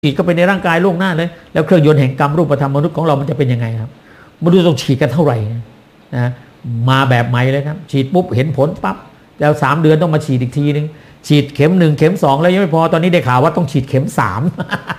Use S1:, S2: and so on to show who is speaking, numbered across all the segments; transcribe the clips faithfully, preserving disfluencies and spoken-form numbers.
S1: ฉีดเข้าไปในร่างกายล่วงหน้าเลยแล้วเครื่องยนต์แห่งกรรมรูปธรรมมนุษย์ของเรามันจะเป็นยังไงครับมนุษย์ต้องฉีดกันเท่าไหร่นะมาแบบใหม่เลยครับฉีดปุ๊บเห็นผลปั๊บแล้วสามเดือนต้องมาฉีดอีกทีนึงฉีดเข็มหนึ่งเข็มสองแล้วยังไม่พอตอนนี้ได้ข่าวว่าต้องฉีดเข็มสาม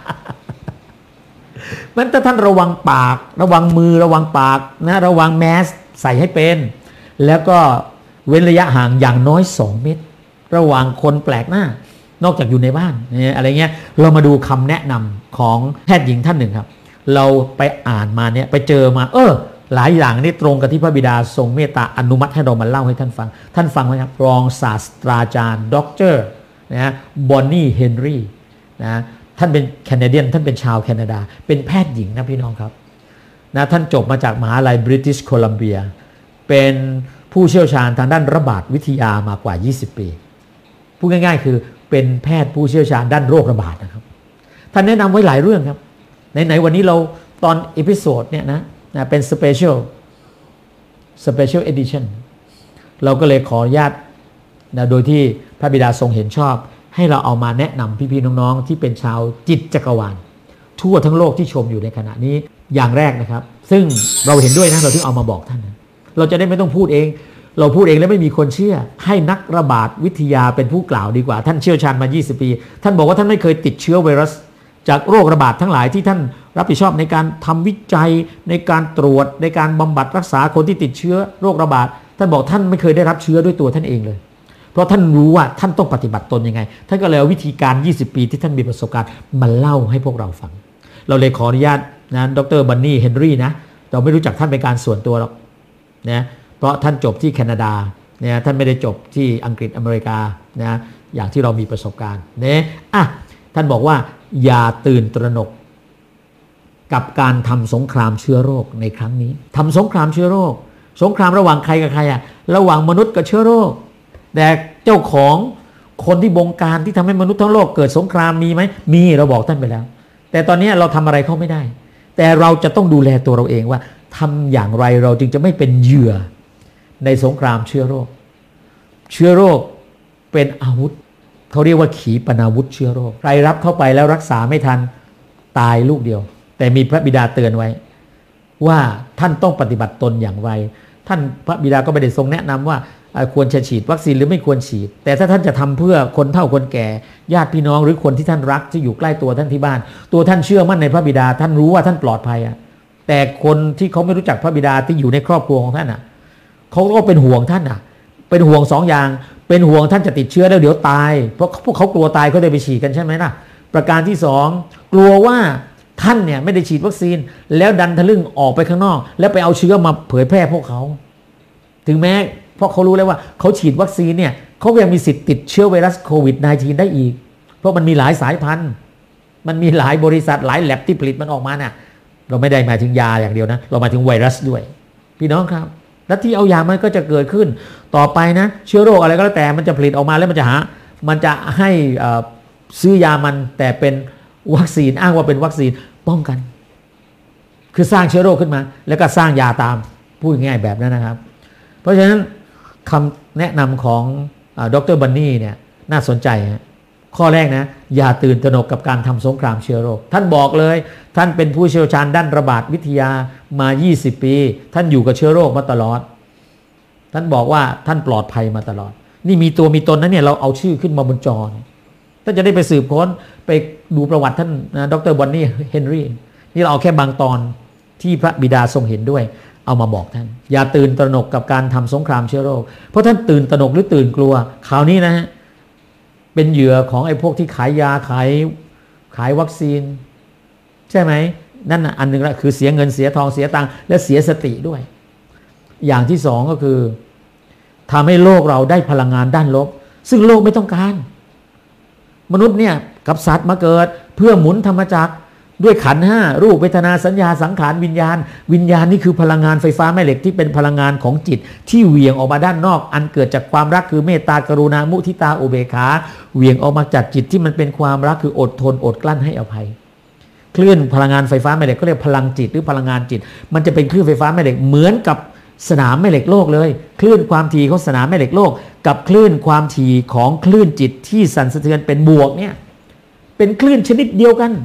S1: มันถ้าท่านระวังปากระวังมือระวังปากนะระวังแมสใส่ให้เป็นแล้วก็เว้นระยะห่างอย่างน้อยสองเมตรระหว่างคนแปลกหน้านอกจากอยู่ในบ้านเนี่ยอะไรเงี้ยเรามาดูคำแนะนำของแพทย์หญิงท่านหนึ่งครับเราไปอ่านมาเนี่ยไปเจอมาเออหลายอย่างนี่ตรงกับที่พระบิดาทรงเมตตาอนุมัติให้เรามาเล่าให้ท่านฟังท่านฟังไหมครับรองศาสตราจารย์ด็อกเตอร์นะบอนนี่เฮนรี่นะท่านเป็นแคนาเดียนท่านเป็นชาวแคนาดาเป็นแพทย์หญิงนะพี่น้องครับนะท่านจบมาจากมหาลัยบริติชโคลัมเบียเป็นผู้เชี่ยวชาญทางด้านระบาดวิทยามากว่ายี่สิบปีพูดง่ายๆคือเป็นแพทย์ผู้เชี่ยวชาญด้านโรคระบาดนะครับท่านแนะนำไว้หลายเรื่องครับไหนๆวันนี้เราตอนเอพิโซดเนี่ยนะนะเป็นสเปเชียลสเปเชียลเอดิชั่นเราก็เลยขออนุญาตนะโดยที่พระบิดาทรงเห็นชอบให้เราเอามาแนะนำพี่ๆน้องๆที่เป็นชาวจิตจักรวาลทั่วทั้งโลกที่ชมอยู่ในขณะนี้อย่างแรกนะครับซึ่งเราเห็นด้วยนะเราถึงเอามาบอกท่านนะเราจะได้ไม่ต้องพูดเองเราพูดเองแล้วไม่มีคนเชื่อให้นักระบาดวิทยาเป็นผู้กล่าวดีกว่าท่านเชี่ยวชาญมายี่สิบปีท่านบอกว่าท่านไม่เคยติดเชื้อไวรัสจากโรคระบาดทั้งหลายที่ท่านรับผิดชอบในการทำวิจัยในการตรวจในการบำบัดรักษาคนที่ติดเชื้อโรคระบาดท่านบอกท่านไม่เคยได้รับเชื้อด้วยตัวท่านเองเลยเพราะท่านรู้ว่าท่านต้องปฏิบัติตนยังไงท่านก็เลยเอาวิธีการยี่สิบปีที่ท่านมีประสบการณ์มาเล่าให้พวกเราฟังเราเลยขออนุญาตนะดร.บันนี่เฮนรี่นะเราไม่รู้จักท่านเป็นการส่วนตัวหรอกนะเพราะท่านจบที่แคนาดาเนี่ยท่านไม่ได้จบที่อังกฤษอเมริกานะอย่างที่เรามีประสบการณ์เนี่ยอ่ะท่านบอกว่าอย่าตื่นตระหนกกับการทำสงครามเชื้อโรคในครั้งนี้ทำสงครามเชื้อโรคสงครามระหว่างใครกับใครอะระหว่างมนุษย์กับเชื้อโรคแต่เจ้าของคนที่บงการที่ทำให้มนุษย์ทั้งโลกเกิดสงครามมีไหมมีเราบอกท่านไปแล้วแต่ตอนนี้เราทำอะไรเขาไม่ได้แต่เราจะต้องดูแลตัวเราเองว่าทำอย่างไรเราจึงจะไม่เป็นเหยื่อในสงครามเชื้อโรคเชื้อโรคเป็นอาวุธเขาเรียกว่าขีปนาวุธเชื้อโรคใครรับเข้าไปแล้วรักษาไม่ทันตายลูกเดียวแต่มีพระบิดาเตือนไว้ว่าท่านต้องปฏิบัติตนอย่างไรท่านพระบิดาก็ไม่ได้ทรงแนะนำว่าควรจะฉีดวัคซีนหรือไม่ควรฉีดแต่ถ้าท่านจะทำเพื่อคนเฒ่าคนแก่ญาติพี่น้องหรือคนที่ท่านรักที่อยู่ใกล้ตัวท่านที่บ้านตัวท่านเชื่อมั่นในพระบิดาท่านรู้ว่าท่านปลอดภัยอะแต่คนที่เขาไม่รู้จักพระบิดาที่อยู่ในครอบครัวของท่านอะเขาก็เป็นห่วงท่านอ่ะเป็นห่วงสองอย่างเป็นห่วงท่านจะติดเชื้อแล้วเดี๋ยวตายเพราะพวกเขากลัวตายเขาเลยไปฉีดกันใช่ไหมล่ะประการที่สองกลัวว่าท่านเนี่ยไม่ได้ฉีดวัคซีนแล้วดันทะลึ่งออกไปข้างนอกแล้วไปเอาเชื้อมาเผยแพร่พวกเขาถึงแม้เพราะเขารู้แล้วว่าเขาฉีดวัคซีนเนี่ยเขายังมีสิทธิ์ติดเชื้อไวรัสโควิด สิบเก้า ได้อีกเพราะมันมีหลายสายพันธุ์มันมีหลายบริษัทหลายแลบที่ผลิตมันออกมาเนี่ยเราไม่ได้หมายถึงยาอย่างเดียวนะเราหมายถึงไวรัสด้วยพี่น้องครับแล้วที่เอายามันก็จะเกิดขึ้นต่อไปนะเชื้อโรคอะไรก็แล้วแต่มันจะผลิตออกมาแล้วมันจะหามันจะให้ซื้อยามันแต่เป็นวัคซีนอ้างว่าเป็นวัคซีนป้องกันคือสร้างเชื้อโรคขึ้นมาแล้วก็สร้างยาตามพูดง่ายแบบนั้นนะครับเพราะฉะนั้นคำแนะนำของดร.บันนี่เนี่ยน่าสนใจฮะข้อแรกนะอย่าตื่นตระหนกกับการทำสงครามเชื้อโรคท่านบอกเลยท่านเป็นผู้เชี่ยวชาญด้านระบาดวิทยามายี่สิบปีท่านอยู่กับเชื้อโรคมาตลอดท่านบอกว่าท่านปลอดภัยมาตลอดนี่มีตัวมีตนนะเนี่ยเราเอาชื่อขึ้นมาบนจอท่านจะได้ไปสืบค้นไปดูประวัติท่านนะดร.บันนี่เฮนรี่นี่เราเอาแค่บางตอนที่พระบิดาทรงเห็นด้วยเอามาบอกท่านอย่าตื่นตระหนกกับการทำสงครามเชื้อโรคเพราะท่านตื่นตระหนกหรือตื่นกลัวคราวนี้นะฮะเป็นเหยื่อของไอ้พวกที่ขายยาขายขายวัคซีนใช่ไหมนั่นอันหนึ่งละคือเสียเงินเสียทองเสียตังค์และเสียสติด้วยอย่างที่สองก็คือทำให้โลกเราได้พลังงานด้านลบซึ่งโลกไม่ต้องการมนุษย์เนี่ยกับสัตว์มาเกิดเพื่อหมุนธรรมจักรด้วยขันธ์ห้ารูปเวทนาสัญญาสังขารวิญญาณวิญญาณนี่คือพลังงานไฟฟ้าแม่เหล็กที่เป็นพลังงานของจิตที่เหวี่ยงออกมาด้านนอกอันเกิดจากความรักคือเมตตากรุณามุทิตาอุเบกขาเหวี่ยงออกมาจากจิตที่มันเป็นความรักคืออดทนอดกลั้นให้อภัยคลื่นพลังงานไฟฟ้าแม่เหล็กก็เรียกพลังจิตหรือพลังงานจิตมันจะเป็นคลื่นไฟฟ้าแม่เหล็กเหมือนกับสนามแม่เหล็กโลกเลยคลื่นความถี่ของสนามแม่เหล็กโลกกับคลื่นความถี่ของคลื่นจิตที่สั่นสะเทือนเป็นบวกเนี่ยเป็นคลื่นชนิดเดียวกัน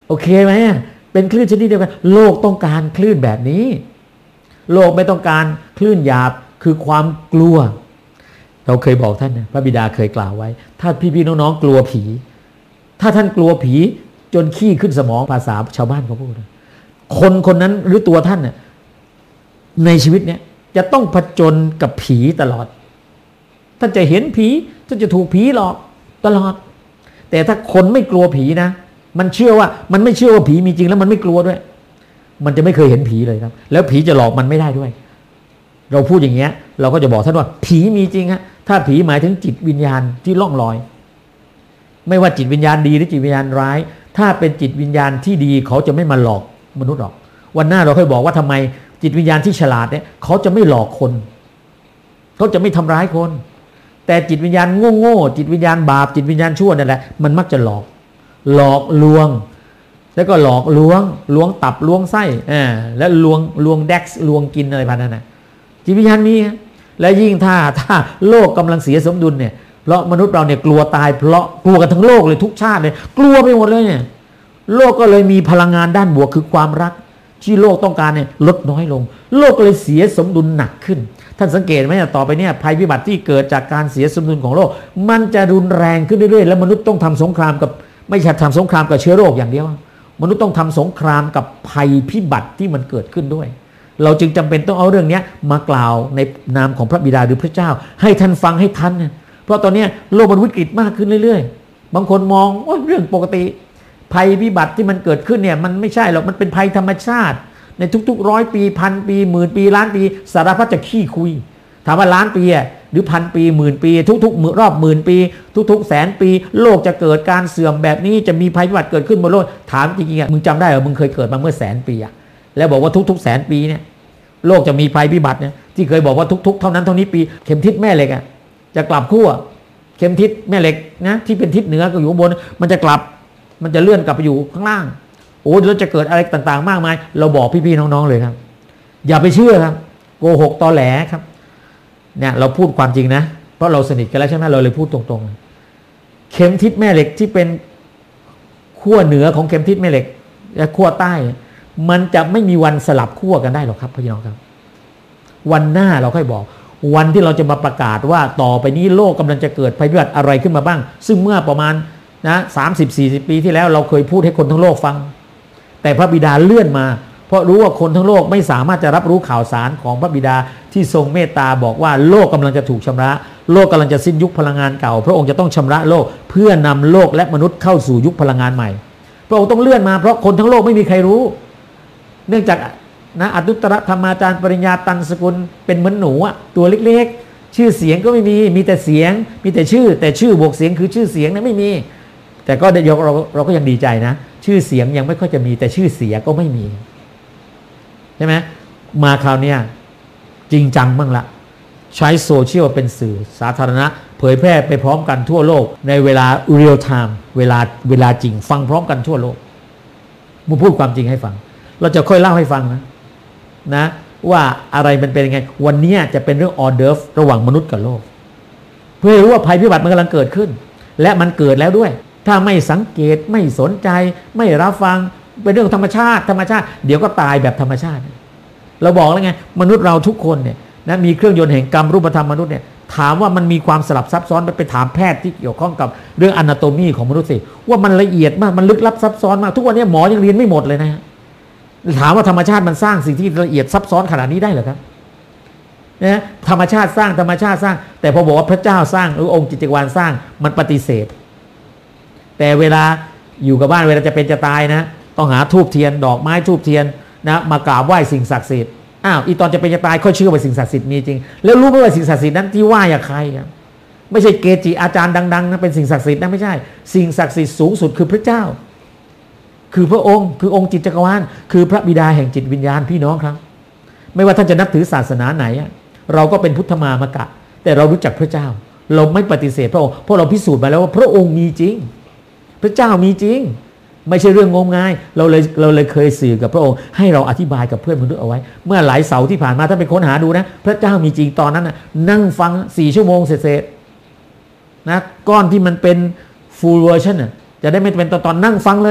S1: โอเคไหมเป็นคลื่นชนิดเดียวกันโลกต้องการคลื่นแบบนี้โลกไม่ต้องการคลื่นหยาบคือความกลัวเราเคยบอกท่านนะพระบิดาเคยกล่าวไว้ถ้าพี่ๆน้องๆกลัวผีถ้าท่านกลัวผีจนขี้ขึ้นสมองภาษาชาวบ้านเขาพูดคนคนนั้นหรือตัวท่านน่ะในชีวิตเนี้ยจะต้องผจญกับผีตลอดท่านจะเห็นผีท่านจะถูกผีหลอกตลอดแต่ถ้าคนไม่กลัวผีนะมันเชื่อว่ามันไม่เชื่อว่าผีมีจริงแล้วมันไม่กลัวด้วยมันจะไม่เคยเห็นผีเลยครับแล้วผีจะหลอกมันไม่ได้ด้วยเราพูดอย่างเงี้ยเราก็จะบอกท่านว่าผีมีจริงฮะถ้าผีหมายถึงจิตวิญญาณที่ล่องลอยไม่ว่าจิตวิญญาณดีหรือจิตวิญญาณร้ายถ้าเป็นจิตวิญญาณที่ดีเขาจะไม่มาหลอกมนุษย์หรอกวันหน้าเราค่อยบอกว่าทำไมจิตวิญญาณที่ฉลาดเนี่ยเขาจะไม่หลอกคนเขาจะไม่ทำร้ายคนแต่จิตวิญญาณโง่ๆจิตวิญญาณบาปจิตวิญญาณชั่วนั่นแหละมันมักจะหลอกหลอกลวงแล้วก็หลอกลวงลวงตับลวงไส้อ่าแล้วลวงลวงแดกซ์ลวงกินอะไรพันนั้นนะจิตวิญญาณมีและยิ่งถ้าถ้าโลกกำลังเสียสมดุลเนี่ยเพราะมนุษย์เราเนี่ยกลัวตายเพราะกลัวกันทั้งโลกเลยทุกชาติเลยกลัวไปหมดเลยเนี่ยโลกก็เลยมีพลังงานด้านบวกคือความรักที่โลกต้องการเนี่ยลดน้อยลงโลกก็เลยเสียสมดุลหนักขึ้นท่านสังเกตไหมต่อไปเนี่ยภัยพิบัติที่เกิดจากการเสียสมดุลของโลกมันจะรุนแรงขึ้นเรื่อยๆแล้วมนุษย์ต้องทำสงครามกับไม่ใช่ทำสงครามกับเชื้อโรคอย่างเดียวมนุษย์ต้องทำสงครามกับภัยพิบัติที่มันเกิดขึ้นด้วยเราจึงจำเป็นต้องเอาเรื่องนี้มากล่าวในนามของพระบิดาหรือพระเจ้าให้ท่านฟังให้ทันเพราะตอนนี้โลกมันวิกฤตมากขึ้นเรื่อยๆบางคนมองว่าเรื่องปกติภัยพิบัติที่มันเกิดขึ้นเนี่ยมันไม่ใช่หรอกมันเป็นภัยธรรมชาติในทุกๆร้อยปีพันปีหมื่นปีล้านปีสารพัดจะขี้คุยถามว่าล้านปีหรือพันปีหมื่นปีทุกๆรอบหมื่นปีทุกๆแสนปีโลกจะเกิดการเสื่อมแบบนี้จะมีภัยพิบัติเกิดขึ้นบนโลกถามจริงๆมึงจำได้เหรอมึงเคยเกิดมาเมื่อแสนปีอะแล้วบอกว่าทุกๆแสนปีเนี่ยโลกจะมีภัยพิบัติเนี่ยที่เคยบอกว่าทุกๆเท่านั้นเท่านี้ปีเข็มทิศแม่เหล็กอะจะกลับขั้วเข็มทิศแม่เหล็กนะที่เป็นทิศเหนือก็อยู่บนมันจะกลับมันจะเลื่อนกลับไปอยู่ข้างล่างโอ้เดี๋ยวจะเกิดอะไรต่างๆมากมายเราบอกพี่ๆน้องๆเลยครับอย่าไปเชื่อครับโกหกตอแหลครับเนี่ยเราพูดความจริงนะเพราะเราสนิทกันแล้วใช่ไหมเราเลยพูดตรงๆเข็มทิศแม่เหล็กที่เป็นขั้วเหนือของเข็มทิศแม่เหล็กและขั้วใต้มันจะไม่มีวันสลับขั้วกันได้หรอกครับพี่น้องครับวันหน้าเราค่อยบอกวันที่เราจะมาประกาศว่าต่อไปนี้โลกกำลังจะเกิดภัยพิบัติอะไรขึ้นมาบ้างซึ่งเมื่อประมาณนะสามสิบสี่สิบปีที่แล้วเราเคยพูดให้คนทั้งโลกฟังแต่พระบิดาเลื่อนมาเพราะรู้ว่าคนทั้งโลกไม่สามารถจะรับรู้ข่าวสารของพระบิดาที่ทรงเมตตาบอกว่าโลกกำลังจะถูกชำระโลกกำลังจะสิ้นยุคพลังงานเก่าพระองค์จะต้องชำระโลกเพื่อนำโลกและมนุษย์เข้าสู่ยุคพลังงานใหม่พระองค์ต้องเลื่อนมาเพราะคนทั้งโลกไม่มีใครรู้เนื่องจากนะอนุตตรธรรมาจารย์ปริญญาตันสกุลเป็นเหมือนหนูอะตัวเล็กๆชื่อเสียงก็ไม่มีมีแต่เสียงมีแต่ชื่อแต่ชื่อบวกเสียงคือชื่อเสียงนั้นไม่มีแต่ก็เราเราเราก็ยังดีใจนะชื่อเสียงยังไม่ค่อยจะมีแต่ชื่อเสียก็ไม่มีใช่ไหมมาคราวนี้จริงจังบ้างละใช้โซเชียลเป็นสื่อสาธารณะเผยแพร่ไปพร้อมกันทั่วโลกในเวลาเรียลไทม์เวลาเวลาจริงฟังพร้อมกันทั่วโลกมึงพูดความจริงให้ฟังเราจะค่อยเล่าให้ฟังนะนะว่าอะไรมันเป็นยังไงวันนี้จะเป็นเรื่องออเดิร์ฟระหว่างมนุษย์กับโลกเพื่อให้รู้ว่าภัยพิบัติมันกำลังเกิดขึ้นและมันเกิดแล้วด้วยถ้าไม่สังเกตไม่สนใจไม่รับฟังเป็นเรื่องธรรมชาติธรรมชาติเดี๋ยวก็ตายแบบธรรมชาติเราบอกแล้วไงมนุษย์เราทุกคนเนี่ยนะมีเครื่องยนต์แห่งกรรมรูปธรรมมนุษย์เนี่ยถามว่ามันมีความสลับซับซ้อนไปถามแพทย์ที่เกี่ยวข้องกับเรื่องอนาโตมีของมนุษย์สิว่ามันละเอียดมากมันลึกลับซับซ้อนมากทุกวันนี้หมอยังเรียนไม่หมดเลยนะฮะถามว่าธรรมชาติมันสร้างสิ่งที่ละเอียดซับซ้อนขนาดนี้ได้เหรอครับนะธรรมชาติสร้างธรรมชาติสร้างแต่พอบอกว่าพระเจ้าสร้างหรือองค์จิตติวาลสร้างมันปฏิเสธแต่เวลาอยู่กับบ้านเวลาจะเป็นจะตายนะต้องหาธูปเทียนดอกไม้ธูปเทียนนะมากราบไหว้สิ่งศักดิ์สิทธิ์อ้าวอีตอนจะเป็นจะตายค่อยเชื่อว่าสิ่งศักดิ์สิทธิ์มีจริงแล้วรู้ไหมว่าสิ่งศักดิ์สิทธิ์นั้นที่ไหว้อะใครครับไม่ใช่เกจิอาจารย์ดังๆนะเป็นสิ่งศักดิ์สิทธิ์นะไม่ใช่สิ่งศักดิ์สิทธิ์สูงสุดคือพระเจ้าคือพระองค์คือองค์จิตจักรวาลคือพระบิดาแห่งจิตวิญญาณพี่น้องครับไม่ว่าท่านจะนับถือศาสนาไหนเราก็เป็นพุทธมามกะแต่เรารู้จักพระเจ้าเราไม่ปฏิเสธพระองค์เพราะเราพิสูจน์มาแล้วว่าพระองค์มีจริงพระเจ้ามีจริงไม่ใช่เรื่องงมงายเราเลยเราเลยเคยสื่อกับพระองค์ให้เราอธิบายกับเพื่อนมนุษย์เอาไว้เมื่อหลายเสาร์ที่ผ่านมาถ้าไปค้นหาดูนะพระเจ้ามีจริงตอนนั้นนะนั่งฟังสี่ชั่วโมงเสร็จๆนะก้อนที่มันเป็น full version น่ะจะได้ไม่เป็นตอนตอนนั่งฟังเลยเ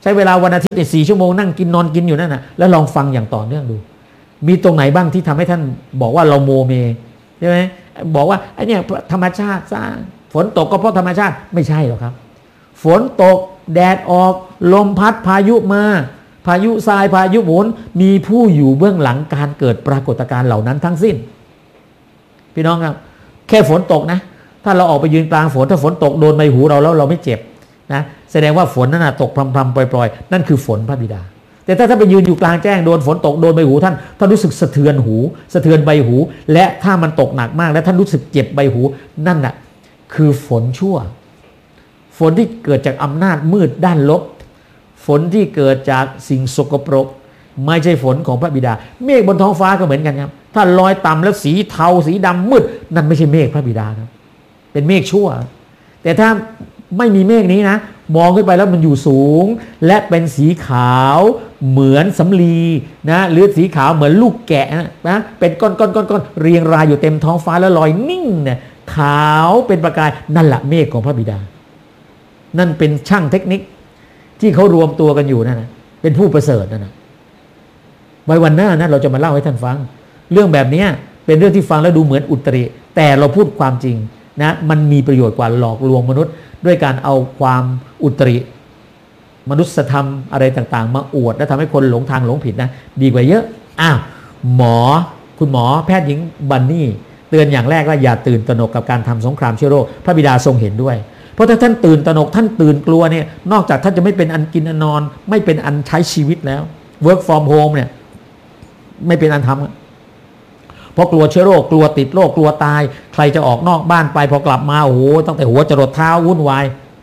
S1: ช้เวลาวันอาทิตย์สี่ชั่วโมงนั่งกินนอนกินอยู่นั่นน่ะแล้วลองฟังอย่างต่อเนื่องดูมีตรงไหนบ้างที่ทำให้ท่านบอกว่าเราโมเมใช่ไหมบอกว่าไอ้นี่ธรรมชาติสร้างฝนตกก็เพราะธรรมชาติไม่ใช่หรอกครับฝนตกแดดออกลมพัดพายุมาพายุทรายพายุหมุนมีผู้อยู่เบื้องหลังการเกิดปรากฏการณ์เหล่านั้นทั้งสิ้นพี่น้องครับแค่ฝนตกนะถ้าเราออกไปยืนกลางฝนถ้าฝนตกโดนใบหูเราแล้วเราไม่เจ็บนะแสดงว่าฝนนั้นตกพรำๆปล่อยๆนั่นคือฝนพระบิดาแต่ถ้าท่านไปยืนอยู่กลางแจ้งโดนฝนตกโดนใบหูท่านท่านรู้สึกสะเทือนหูสะเทือนใบหูและถ้ามันตกหนักมากและท่านรู้สึกเจ็บใบหูนั่นน่ะคือฝนชั่วฝนที่เกิดจากอำนาจมืดด้านลบฝนที่เกิดจากสิ่งสกปรกไม่ใช่ฝนของพระบิดาเมฆบนท้องฟ้าก็เหมือนกันครับถ้าลอยต่ำแล้วสีเทาสีดำมืดนั่นไม่ใช่เมฆพระบิดาครับเป็นเมฆชั่วแต่ถ้าไม่มีเมฆนี้นะมองขึ้นไปแล้วมันอยู่สูงและเป็นสีขาวเหมือนสำลีนะหรือสีขาวเหมือนลูกแกะนะเป็นก้อนๆๆๆเรียงรายอยู่เต็มท้องฟ้าแล้วลอยนิ่งเนี่ยขาวเป็นประกายนั่นแหละเมฆของพระบิดานั่นเป็นช่างเทคนิคที่เขารวมตัวกันอยู่นั่นนะเป็นผู้ประเสริฐนั่นนะไว้วันหน้านะเราจะมาเล่าให้ท่านฟังเรื่องแบบนี้เป็นเรื่องที่ฟังแล้วดูเหมือนอุตริแต่เราพูดความจริงนะมันมีประโยชน์กว่าหลอกลวงมนุษย์ด้วยการเอาความอุตริมนุษยธรรมอะไรต่างๆมาอวดและทำให้คนหลงทางหลงผิดนะดีกว่าเยอะอ้าวหมอคุณหมอแพทย์หญิงบันนี่เตือนอย่างแรกว่าอย่าตื่นตระหนกกับการทำสงครามเชื้อโรคพระบิดาทรงเห็นด้วยเพราะถ้าท่านตื่นตระหนกท่านตื่นกลัวเนี่ยนอกจากท่านจะไม่เป็นอันกินอันนอนไม่เป็นอันใช้ชีวิตแล้ว work from home เนี่ยไม่เป็นอันทำเพราะกลัวเชื้อโรคกลัวติดโรคกลัวตายใครจะออกนอกบ้านไปพอกลับมาโอ้โหตั้งแต่หัวจรดเท้าวุ่นวาย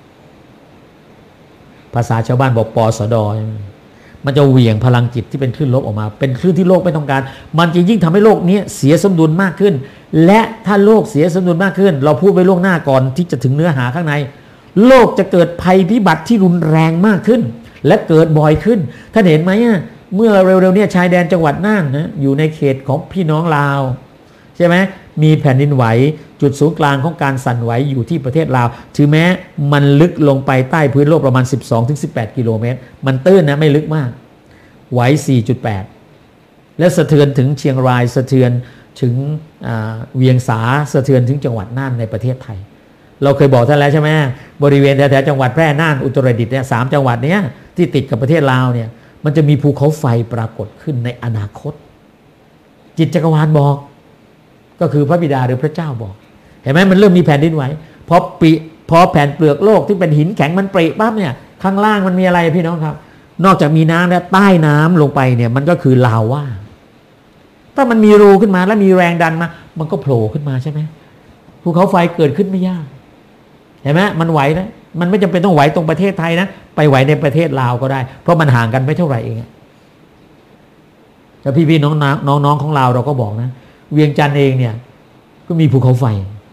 S1: ภาษาชาวบ้านบอกปสดมันจะเหวี่ยงพลังจิตที่เป็นคลื่นลบออกมาเป็นคลื่นที่โลกไม่ต้องการมันจะยิ่งทำให้โลกนี้เสียสมดุลมากขึ้นและถ้าโลกเสียสมดุลมากขึ้นเราพูดไว้ล่วงหน้าก่อนที่จะถึงเนื้อหาข้างในโลกจะเกิดภัยพิบัติที่รุนแรงมากขึ้นและเกิดบ่อยขึ้นท่านเห็นไหมเมื่อเร็วๆเนี่ยชายแดนจังหวัดน่านนะอยู่ในเขตของพี่น้องลาวใช่ไหมมีแผ่นดินไหวจุดศูนย์กลางของการสั่นไหวอยู่ที่ประเทศลาวถึงแม้มันลึกลงไปใต้พื้นโลกประมาณ สิบสองถึงสิบแปด กิโลเมตรมันตื้นนะไม่ลึกมากไหว สี่จุดแปด และสะเทือนถึงเชียงรายสะเทือนถึงเวียงสาสะเทือนถึงจังหวัดน่านในประเทศไทยเราเคยบอกท่านแล้วใช่ไหมบริเวณแถวๆจังหวัดแพร่น่านอุตรดิตถ์เนี่ยสามจังหวัดเนี้ยที่ติดกับประเทศลาวเนี่ยมันจะมีภูเขาไฟปรากฏขึ้นในอนาคตจิตจักรวาลบอกก็คือพระบิดาหรือพระเจ้าบอกเห็นไหมมันเริ่มมีแผ่นดินไหวพอปีพอแผ่นเปลือกโลกที่เป็นหินแข็งมันปริปั๊บเนี่ยข้างล่างมันมีอะไรพี่น้องครับนอกจากมีน้ำแล้วใต้น้ำลงไปเนี่ยมันก็คือลาวาถ้ามันมีรูขึ้นมาแล้วมีแรงดันมามันก็โผล่ขึ้นมาใช่ไหมภูเขาไฟเกิดขึ้นไม่ยากเห็นไหมมันไหวนะมันไม่จำเป็นต้องไหวตรงประเทศไทยนะไปไหวในประเทศลาวก็ได้เพราะมันห่างกันไม่เท่าไหร่เองแล้วพี่ๆน้องๆน้องๆของลาวเราก็บอกนะเวียงจันทร์เองเนี่ยก็มีภูเขาไฟ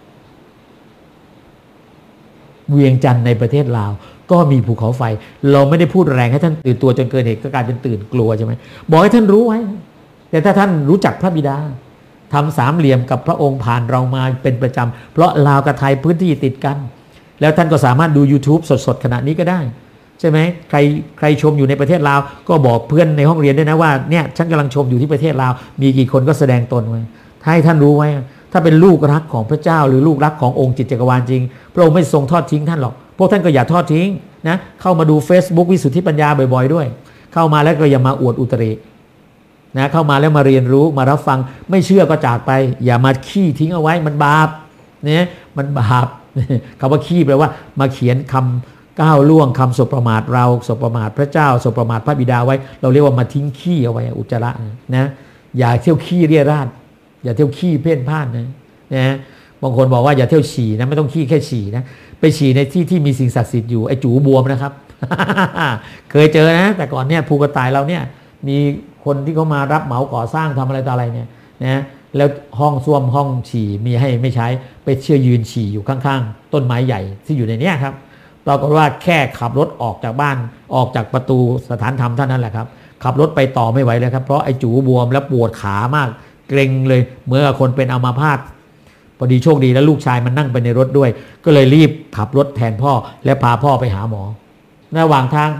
S1: เวียงจันทร์ในประเทศลาวก็มีภูเขาไฟเราไม่ได้พูดแรงให้ท่านตื่นตัวจนเกินเหตุก็กลายเป็นตื่นกลัวใช่ไหมบอกให้ท่านรู้ไว้แต่ถ้าท่านรู้จักพระบิดาทำสามเหลี่ยมกับพระองค์ผ่านเรามาเป็นประจำเพราะลาวกับไทยพื้นที่ติดกันแล้วท่านก็สามารถดู YouTube สดๆขณะนี้ก็ได้ใช่ไหมใครใครชมอยู่ในประเทศลาวก็บอกเพื่อนในห้องเรียนด้วยนะว่าเนี่ยฉันกำลังชมอยู่ที่ประเทศลาวมีกี่คนก็แสดงตนไว้ให้ท่านรู้ไว้ถ้าเป็นลูกรักของพระเจ้าหรือลูกรักขององค์จิตจักรวาลจริงพระองค์ไม่ทรงทอดทิ้งท่านหรอกพวกท่านก็อย่าทอดทิ้งนะเข้ามาดู Facebook วิสุทธิปัญญาบ่อยๆด้วยเข้ามาแล้วก็อย่ามาอวดอุตรินะเข้ามาแล้วมาเรียนรู้มารับฟังไม่เชื่อก็จากไปอย่ามาขี้ทิ้งเอาไว้มันบาปเนี่ยมันบาปคำว่าขี้แปลว่ามาเขียนคำก้าวล่วงคำสบประมาทเราสบประมาทพระเจ้าสบประมาทพระบิดาไว้เราเรียกว่ามาทิ้งขี้เอาไว้อุจจาระนะอย่าเที่ยวขี้เรี่ยราดอย่าเที่ยวขี้เพ่นพ่านนะนะบางคนบอกว่าอย่าเที่ยวฉี่นะไม่ต้องขี้แค่ฉี่นะไปฉี่ในที่ที่มีสิ่งศักดิ์สิทธิ์อยู่ไอ้จูบวมนะครับ เคยเจอนะแต่ก่อนเนี่ยภูกระต่ายเราเนี่ยมีคนที่เขามารับเหมาก่อสร้างทำอะไรต่ออะไรเนี่ยนะแล้วห้องส้วมห้องฉี่มีให้ไม่ใช้ไปเชื่อยืนฉี่อยู่ข้างๆต้นไม้ใหญ่ที่อยู่ในเนี้ยครับปรากฏว่าแค่ขับรถออกจากบ้านออกจากประตูสถานธรรมเท่านั้นแหละครับขับรถไปต่อไม่ไหวเลยครับเพราะไอ้จูบวมแล้วปวดขามากเกร็งเลยเมื่อคนเป็นอัมาพาตพอดีโชคดีแล้วลูกชายมันนั่งไปในรถด้วยก็เลยรีบขับรถแทนพ่อและพาพ่อไปหาหมอระหว่างทาง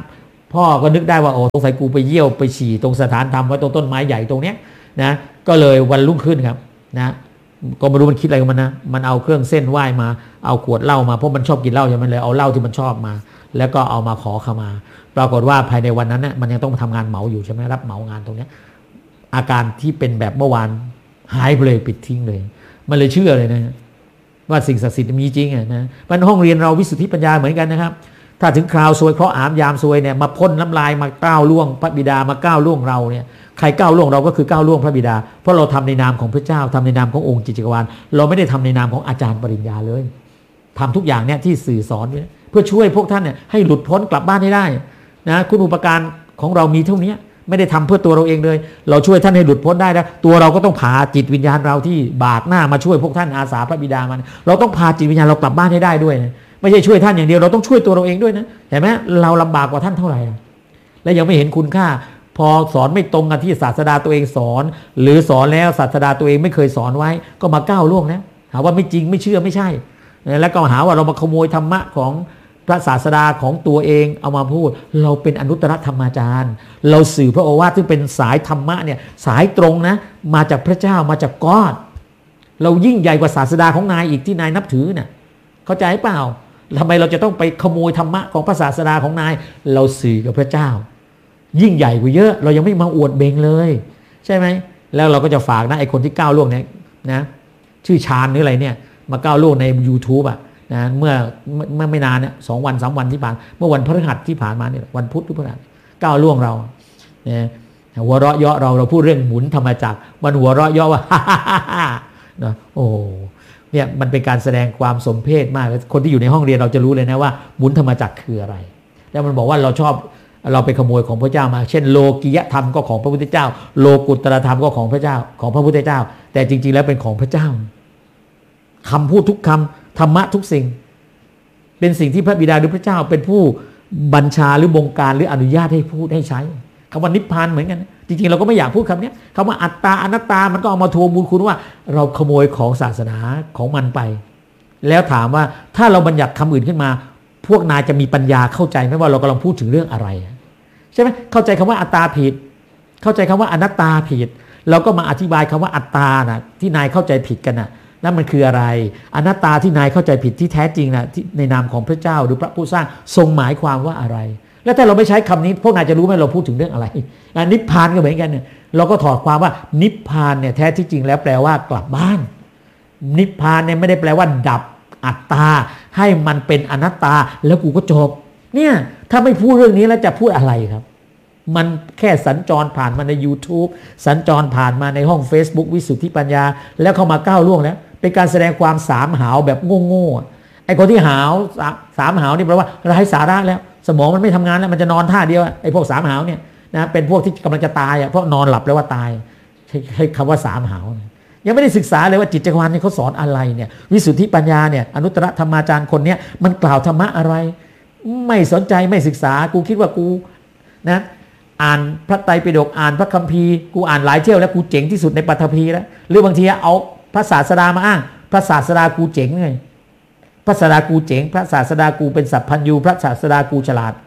S1: พ่อก็นึกได้ว่าโอ้สงสัยกูไปเยี่ยวไปฉี่ตรงสถานธรรมไว้ตรงต้นไม้ใหญ่ตรงเนี้ยนะก็เลยวันรุ่งขึ้นครับนะก็ไม่รู้มันคิดอะไรกับมันนะมันเอาเครื่องเส้นไหว้มาเอาขวดเหล้ามาเพราะมันชอบกินเหล้าใช่ไหมเลยเอาเหล้าที่มันชอบมาแล้วก็เอามาขอขมาปรากฏว่าภายในวันนั้นเนี่ยมันยังต้องทำงานเหมาอยู่ใช่ไหมรับเหมางานตรงนี้อาการที่เป็นแบบเมื่อวานหายไปเลยปิดทิ้งเลยมันเลยเชื่อเลยนะว่าสิ่งศักดิ์สิทธิ์มีจริงอ่ะนะมันห้องเรียนเราวิสุทธิปัญญาเหมือนกันนะครับถ้าถึงคราวซวยเคราะห์อามยามซวยเนี่ยมาพ่นน้ำลายมาก้าวล่วงพระบิดามาก้าวล่วงเราเนี่ยใครก้าวล่วงเราก็คือก้าวล่วงพระบิดาเพราะเราทำในนามของพระเจ้าทำในนามขององค์จิตจักรวาลเราไม่ได้ทำในนามของอาจารย์ปริญญาเลยทำทุกอย่างเนี่ยที่สื่อสอนเพื่อช่วยพวกท่านเนี่ยให้หลุดพ้นกลับบ้านให้ได้นะคุณอุปการของเรามีเท่านี้ไม่ได้ทำเพื่อตัวเราเองเลยเราช่วยท่านให้หลุดพ้นได้แล้วตัวเราก็ต้องพาจิตวิญญาณเราที่บากหน้ามาช่วยพวกท่านอาสาพระบิดามันเราต้องพาจิตวิญญาณเรากลับบ้านให้ได้ด้วยนะไม่ใช่ช่วยท่านอย่างเดียวเราต้องช่วยตัวเราเองด้วยนะเห็นไหมเราลำบากกว่าท่านเท่าไหร่และยังไม่เห็นคุณค่าพอสอนไม่ตรงกันที่ศาสดาตัวเองสอนหรือสอนแล้วศาสดาตัวเองไม่เคยสอนไว้ก็มาก้าวล่วงแล้วหาว่าไม่จริงไม่เชื่อไม่ใช่แล้วก็หาว่าเรามาขโมยธรรมะของพระศาสดาของตัวเองเอามาพูดเราเป็นอนุตตรธรรมาจารย์เราสื่อพระโอวาทซึ่งเป็นสายธรรมะเนี่ยสายตรงนะมาจากพระเจ้ามาจากกอดเรายิ่งใหญ่กว่าศาสดาของนายอีกที่นายนับถือเนี่ยเข้าใจเปล่าทำไมเราจะต้องไปขโมยธรรมะของพระศาสดาของนายเราสื่อกับพระเจ้ายิ่งใหญ่กว่าเยอะเรายังไม่มาอวดเบงเลยใช่ไหมแล้วเราก็จะฝากนะไอคนที่ก้าวล่วงเนี่ยนะชื่อชาญหรืออะไรเนี่ยมาก้าวล่วงใน YouTube อ่ะนะเมื่อเมื่อไม่นานเนี่ยสองวันสามวันที่ผ่านเมื่อวันพฤหัสที่ผ่านมาเนี่ยวันพุธหรือพฤหัสก้าวล่วงเราเนี่ยหัวเราะเยาะเราเราพูดเรื่องหมุนธรรมจักรมันหัวเราะเยาะว่านะโอ้เนี่ยมันเป็นการแสดงความสมเพชมากคนที่อยู่ในห้องเรียนเราจะรู้เลยนะว่าหมุนธรรมจักรคืออะไรแล้วมันบอกว่าเราชอบเราไปขโมยของพระเจ้ามาเช่นโลกิยธรรมก็ของพระพุทธเจ้าโลกุตตรธรรมก็ของพระเจ้าของพระพุทธเจ้าแต่จริงๆแล้วเป็นของพระเจ้าคำพูดทุกคำธรรมะทุกสิ่งเป็นสิ่งที่พระบิดาหรือพระเจ้าเป็นผู้บัญชาหรือบงการหรืออนุญาตให้พูดให้ใช้คำว่านิพพานเหมือนกันจริงๆเราก็ไม่อยากพูดคำนี้คำว่าอัตตาอนัตตามันก็เอามาทวงบุญคุณว่าเราขโมยของศาสนาของมันไปแล้วถามว่าถ้าเราบัญญัติคำอื่นขึ้นมาพวกนายจะมีปัญญาเข้าใจไหมว่าเรากำลังพูดถึงเรื่องอะไรใช่ไหมเข้าใจคำว่าอัตตาผิดเข้าใจคำว่าอนัตตาผิดเราก็มาอธิบายคำว่าอัตตานะที่นายเข้าใจผิดกันนะนั่นมันคืออะไรอนัตตาที่นายเข้าใจผิดที่แท้จริงนะที่ในนามของพระเจ้าหรือพระผู้สร้างทรงหมายความว่าอะไรแล้วถ้าเราไม่ใช้คำนี้พวกนายจะรู้ไหมเราพูดถึงเรื่องอะไรนิพพานก็เหมือนกันเนี่ยเราก็ถอดความว่านิพพานเนี่ยแท้ที่จริงแล้วแปลว่ากลับบ้านนิพพานเนี่ยไม่ได้แปลว่าดับอัตตาให้มันเป็นอนัตตาแล้วกูก็จบเนี่ยถ้าไม่พูดเรื่องนี้แล้วจะพูดอะไรครับมันแค่สัญจรผ่านมาใน YouTube สัญจรผ่านมาในห้อง Facebook วิสุทธิปัญญาแล้วเข้ามาก้าวล่วงแล้วเป็นการแสดงความสามหาวแบบโง่ๆไอ้คนที่หาวสามหาวนี่แปลว่าไร้สาระแล้วสมองมันไม่ทำงานแล้วมันจะนอนท่าเดียวไอ้พวกสามหาวเนี่ยนะเป็นพวกที่กำลังจะตายอ่ะเพราะนอนหลับแล้วว่าตายใช้คำว่าสามหาวยังไม่ได้ศึกษาเลยว่าจิตจักรวาลนี่เขาสอนอะไรเนี่ยวิสุทธิปัญญาเนี่ยอนุตตรธรรมาจารย์คนเนี้ยมันกล่าวธรรมะอะไรไม่สนใจไม่ศึกษากูคิดว่ากูนะอ่านพระไตรปิฎกอ่านพระคัมภีร์กูอ่านหลายเที่ยวแล้วกูเจ๋งที่สุดในปฐพีแล้วหรือบางทีเอาพระศาสดามาอ้างพระศาสดากูเจ๋งไงพระศาสดากูเจ๋งพระศาสดากูเป็นสัพพัญญูพระศาสดากูฉลาด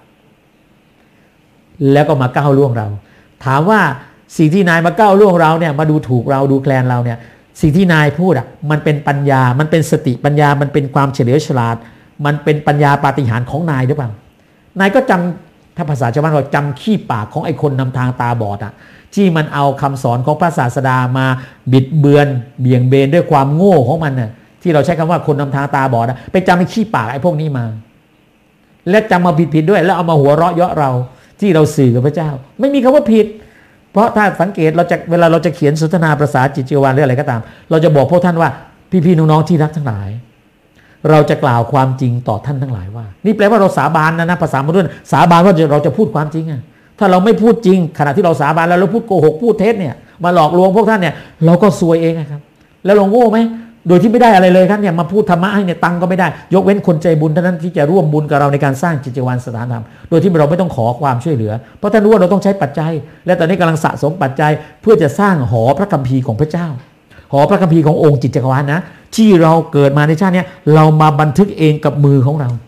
S1: แล้วก็มาก้าวล่วงเราถามว่าสิ่งที่นายมาก้าวล่วงเราเนี่ยมาดูถูกเราดูแคลนเราเนี่ยสิ่งที่นายพูดอ่ะมันเป็นปัญญามันเป็นสติปัญญามันเป็นความเฉลียวฉลาดมันเป็นปัญญาปาฏิหาริย์ของนายหรือเปล่านายก็จำถ้าภาษาชาวบ้านเราจำขี้ปากของไอ้คนนำทางตาบอดอ่ะที่มันเอาคำสอนของพระศาสดามาบิดเบือนเบี่ยงเบนด้วยความโง่ของมันน่ะที่เราใช้คำว่าคนนำทางตาบอดอ่ะไปจำไอ้ขี้ปากไอ้พวกนี้มาและจำมาผิดๆด้วยแล้วเอามาหัวเราะเยาะเราที่เราสื่อกับพระเจ้าไม่มีคำว่าผิดเพราะถ้าสังเกตเราจะเวลาเราจะเขียนสนทนาภาษาจิตจักรวาลหรืออะไรก็ตามเราจะบอกพวกท่านว่าพี่ๆน้องๆที่รักทั้งหลายเราจะกล่าวความจริงต่อท่านทั้งหลายว่านี่แปลว่าเราสาบานนะนะภาษามนุษย์สาบานว่าเราจะพูดความจริงอ่ะถ้าเราไม่พูดจริงขณะที่เราสาบานแล้วเราพูดโกหกพูดเท็จเนี่ยมาหลอกลวงพวกท่านเนี่ยเราก็ซวยเองนะครับแล้วเราโง่ไหมโดยที่ไม่ได้อะไรเลยครับเนี่ยมาพูดธรรมะให้เนี่ยตังก็ไม่ได้ยกเว้นคนใจบุญเท่านั้นที่จะร่วมบุญกับเราในการสร้างจิตจักรวาลสถานธรรมโดยที่เราไม่ต้องขอความช่วยเหลือเพราะท่านรู้ว่าเราต้องใช้ปัจจัยและตอนนี้กำลังสะสมปัจจัยเพื่อจะสร้างหอพระคัมภีร์ของพระเจ้าหอพระคัมภีร์ขององค์จิตจักรวาลนะที่เราเกิดมาในชาตินี้เรามาบันทึกเองกับมือของเรา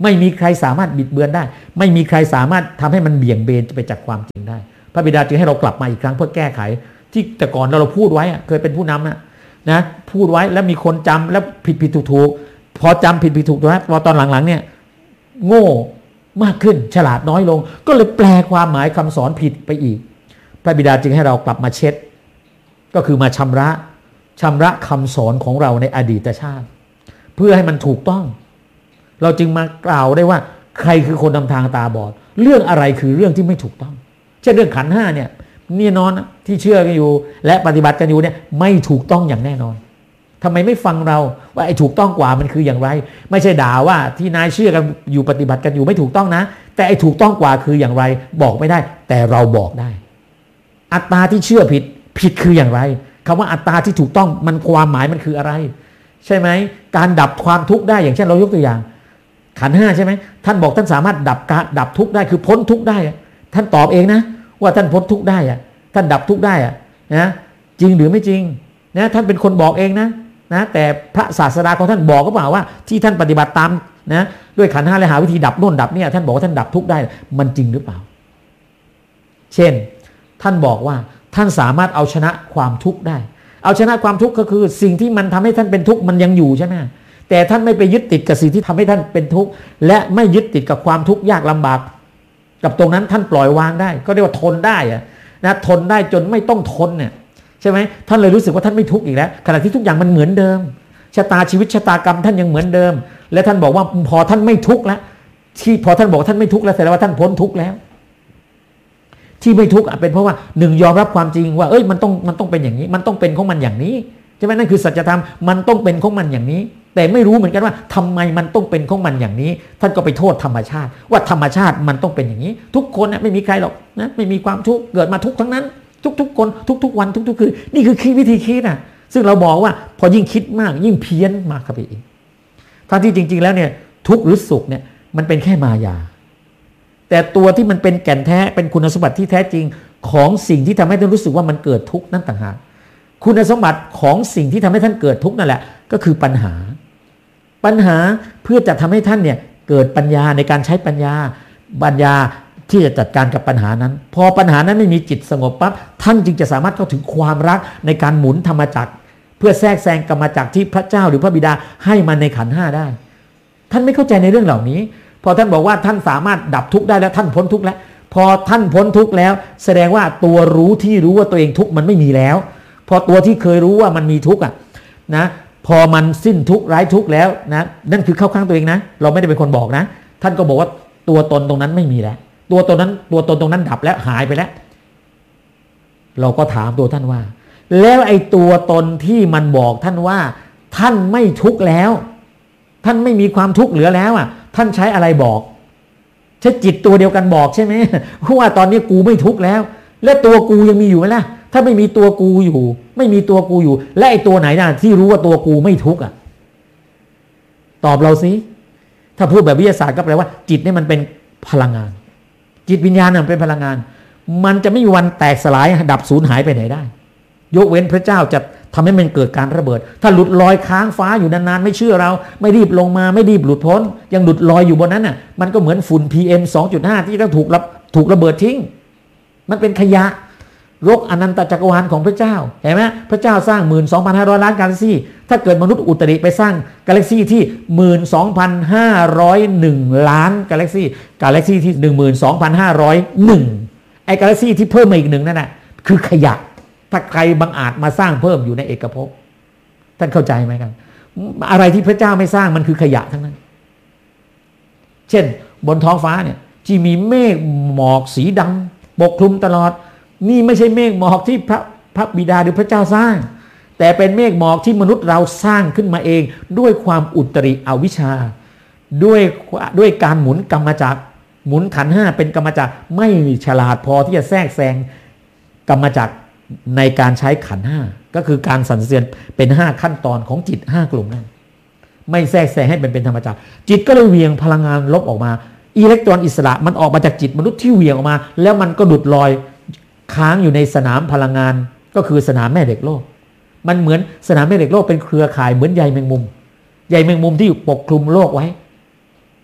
S1: ไม่มีใครสามารถบิดเบือนได้ไม่มีใครสามารถทำให้มันเบี่ยงเบนไปจากความจริงได้พระบิดาจึงให้เรากลับมาอีกครั้งเพื่อแก้ไขที่แต่ก่อนเราเราพูดไว้เคยเป็นผู้นำนะนะพูดไว้แล้วมีคนจำแล้วผิดผิดถูกถูกพอจำผิดผิดถูกถูกนะพอตอนหลังๆเนี่ยโง่มากขึ้นฉลาดน้อยลงก็เลยแปลความหมายคำสอนผิดไปอีกพระบิดาจึงให้เรากลับมาเช็ดก็คือมาชำระชำระคำสอนของเราในอดีตชาติเพื่อให้มันถูกต้องเราจึงมากล่าวได้ว่าใครคือคนนำทางตาบอดเรื่องอะไรคือเรื่องที่ไม่ถูกต้องเช่นเรื่องขันธ์ห้าเนี่ยนี่นอนที่เชื่อกันอยู่และปฏิบัติกันอยู่เนี่ยไม่ถูกต้องอย่างแน่นอนทำไมไม่ฟังเราว่าไอ้ถูกต้องกว่ามันคืออย่างไรไม่ใช่ด่าว่าที่นายเชื่อกันอยู่ปฏิบัติกันอยู่ไม่ถูกต้องนะแต่ไอ้ถูกต้องกว่าคืออย่างไรบอกไม่ได้แต่เราบอกได้อัตตาที่เชื่อผิดผิดคืออย่างไรคำว่าอัตตาที่ถูกต้องมันความหมายมันคืออะไรใช่ไหมการดับความทุกข์ได้อย่างเช่นเรายกตัวอย่างขันธ์ห้าใช่ไหมท่านบอกท่านสามารถดับกะดับทุกข์ได้คือพ้นทุกข์ได้ท่านตอบเองนะว่าท่านพ้นทุกข์ได้อะท่านดับทุกข์ได้อะนะจริงหรือไม่จริงนะท่านเป็นคนบอกเองนะนะแต่พระศาสดาของท่านบอกก็เปล่าว่าที่ท่านปฏิบัติตามนะด้วยขันธ์ห้าและหาวิธีดับโน่นดับเนี่ยท่านบอกว่าท่านดับทุกข์ได้มันจริงหรือเปล่าเช่นท่านบอกว่าท่านสามารถเอาชนะความทุกข์ได้เอาชนะความทุกข์ก็คือสิ่งที่มันทำให้ท่านเป็นทุกข์มันยังอยู่ใช่ไหมแต่ท่านไม่ไปยึดติดกับสิ่งที่ทำให้ท่านเป็นทุกข์และไม่ยึดติดกับความทุกข์ยากลำบากกับตรงนั้นท่านปล่อยวางได้ก็เรียกว่าทนได้อะนะทนได้จนไม่ต้องทนเนี่ยใช่ไหมท่านเลยรู้สึกว่าท่านไม่ทุกข์อีกแล้วขณะที่ทุกอย่างมันเหมือนเดิมชะตาชีวิตชะตากรรมท่านยังเหมือนเดิมและท่านบอกว่าพอท่านไม่ทุกข์แล้วที่พอท่านบอกท่านไม่ทุกข์แล้วแสดงว่าท่านพ้นทุกข์แล้วที่ไม่ทุกข์เป็นเพราะว่าหนึ่งยอมรับความจริงว่าเอ้ยมันต้องมันต้องเป็นอย่างนี้มันต้องเป็นของมันอย่างนี้ใช่ไหมนั่นคือสัจธรรมมันต้องเป็นของมันอย่างนี้แต่ไม่รู้เหมือนกันว่าทำไมมันต้องเป็นของมันอย่างนี้ท่านก็ไปโทษธรรมชาติว่าธรรมชาติมันต้องเป็นอย่างนี้ทุกคนนะไม่มีใครหรอกนะไม่มีความทุกข์เกิดมาทุกข์ทั้งนั้นทุกๆคนทุกๆวันทุกๆคืนนี่คือคิดวิธีคิดนะซึ่งเราบอกว่าพอยิ่งคิดมากยิ่งเพี้ยนมากครับพี่ทั้งที่จริงๆแล้วเนี่ยทุกข์หรือสุขเนี่ยมันเป็นแค่มายาแต่ตัวที่มันเป็นแก่นแท้เป็นคุณสมบัติที่แท้จริงของสิ่งที่ทำให้ท่านรู้สึกว่ามันเกิดทุกข์นั่นต่างหากคุณสมบัติของสิ่งที่ทำให้ท่านเกิดทุกข์นั่นแหละก็คือปัญหาปัญหาเพื่อจะทำให้ท่านเนี่ยเกิดปัญญาในการใช้ปัญญาปัญญาที่จะจัดการกับปัญหานั้นพอปัญหานั้นไม่มีจิตสงบปั๊บท่านจึงจะสามารถเข้าถึงความรักในการหมุนธรรมจักรเพื่อแทรกแซงกรรมจักรที่พระเจ้าหรือพระบิดาให้มาในขันธ์ห้าได้ท่านไม่เข้าใจในเรื่องเหล่านี้พอท่านบอกว่าท่านสามารถดับทุกข์ได้แล้วท่านพ้นทุกข์แล้วพอท่านพ้นทุกข์แล้วแสดงว่าตัวรู้ที่รู้ว่าตัวเองทุกข์มันไม่มีแล้วพอตัวที่เคยรู้ว่ามันมีทุกข์อ่ะนะพอมันสิ้นทุกข์ไร้ทุกข์แล้วนะนั่นคือเข้าข้างตัวเองนะเราไม่ได้เป็นคนบอกนะท่านก็บอกว่าตัวตนตรงนั้นไม่มีแล้วตัวตนนั้นตัวตนตรงนั้นดับแล้วหายไปแล้วเราก็ถามตัวท่านว่าแล้วไอ้ตัวตนที่มันบอกท่านว่าท่านไม่ทุกข์แล้วท่านไม่มีความทุกข์เหลือแล้วอ่ะท่านใช้อะไรบอกใช้จิตตัวเดียวกันบอกใช่ไหมว่าตอนนี้กูไม่ทุกข์แล้วและตัวกูยังมีอยู่ไหมล่ะถ้าไม่มีตัวกูอยู่ไม่มีตัวกูอยู่และไอ้ตัวไหนน่ะที่รู้ว่าตัวกูไม่ทุกข์อ่ะตอบเราสิถ้าพูดแบบวิทยาศาสตร์ก็แปลว่าจิตนี่มันเป็นพลังงานจิตวิญญาณมันเป็นพลังงานมันจะไม่มีวันแตกสลายดับสูญหายไปไหนได้ยกเว้นพระเจ้าจะทำให้มันเกิดการระเบิดถ้าหลุดลอยค้างฟ้าอยู่นานๆไม่เชื่อเราไม่รีบลงมาไม่รีบหลุดพ้นยังหลุดลอยอยู่บนนั้นน่ะมันก็เหมือนฝุ่น พี เอ็ม สองจุดห้า ที่ต้องถูกระถูกระเบิดทิ้งมันเป็นขยะรกอนันตจักรวาลของพระเจ้าเห็นไหมพระเจ้าสร้าง หนึ่งหมื่นสองพันห้าร้อย ล้านกาแล็กซี่ถ้าเกิดมนุษย์อุตริไปสร้างกาแล็กซี่ที่ หนึ่งหมื่นสองพันห้าร้อยเอ็ด ล้านกาแล็กซี่กาแล็กซี่ที่ หนึ่งหมื่นสองพันห้าร้อยเอ็ด ไอ้กาแล็กซี่ที่เพิ่มมาอีกหนึ่งนั่นน่ะคือขยะถ้าใครบังอาจมาสร้างเพิ่มอยู่ในเอกภพท่านเข้าใจไหมครับอะไรที่พระเจ้าไม่สร้างมันคือขยะทั้งนั้นเช่นบนท้องฟ้าเนี่ยที่มีเมฆหมอกสีดำปกคลุมตลอดนี่ไม่ใช่เมฆหมอกที่พระพระบิดาหรือพระเจ้าสร้างแต่เป็นเมฆหมอกที่มนุษย์เราสร้างขึ้นมาเองด้วยความอุตริอวิชชาด้วยด้วยการหมุนกรรมจักรหมุนขันธ์ห้าเป็นกรรมจักรไม่ฉลาดพอที่จะแทรกแซงกรรมจักรในการใช้ขันธ์ห้าก็คือการสั่นสะเทือนเป็นห้าขั้นตอนของจิตห้ากลุ่มนั้นไม่แทรกแซงให้เป็นเป็นธรรมจักรจิตก็เลยเวียงพลังงานลบออกมาอิเล็กตรอนอิสระมันออกมาจากจิตมนุษย์ที่เวียงออกมาแล้วมันก็ดุดลอยค้างอยู่ในสนามพลังงานก็คือสนามแม่เหล็กโลกมันเหมือนสนามแม่เหล็กโลกเป็นเครือข่ายเหมือนใยแมงมุมใยแมงมุมที่ปกคลุมโลกไว้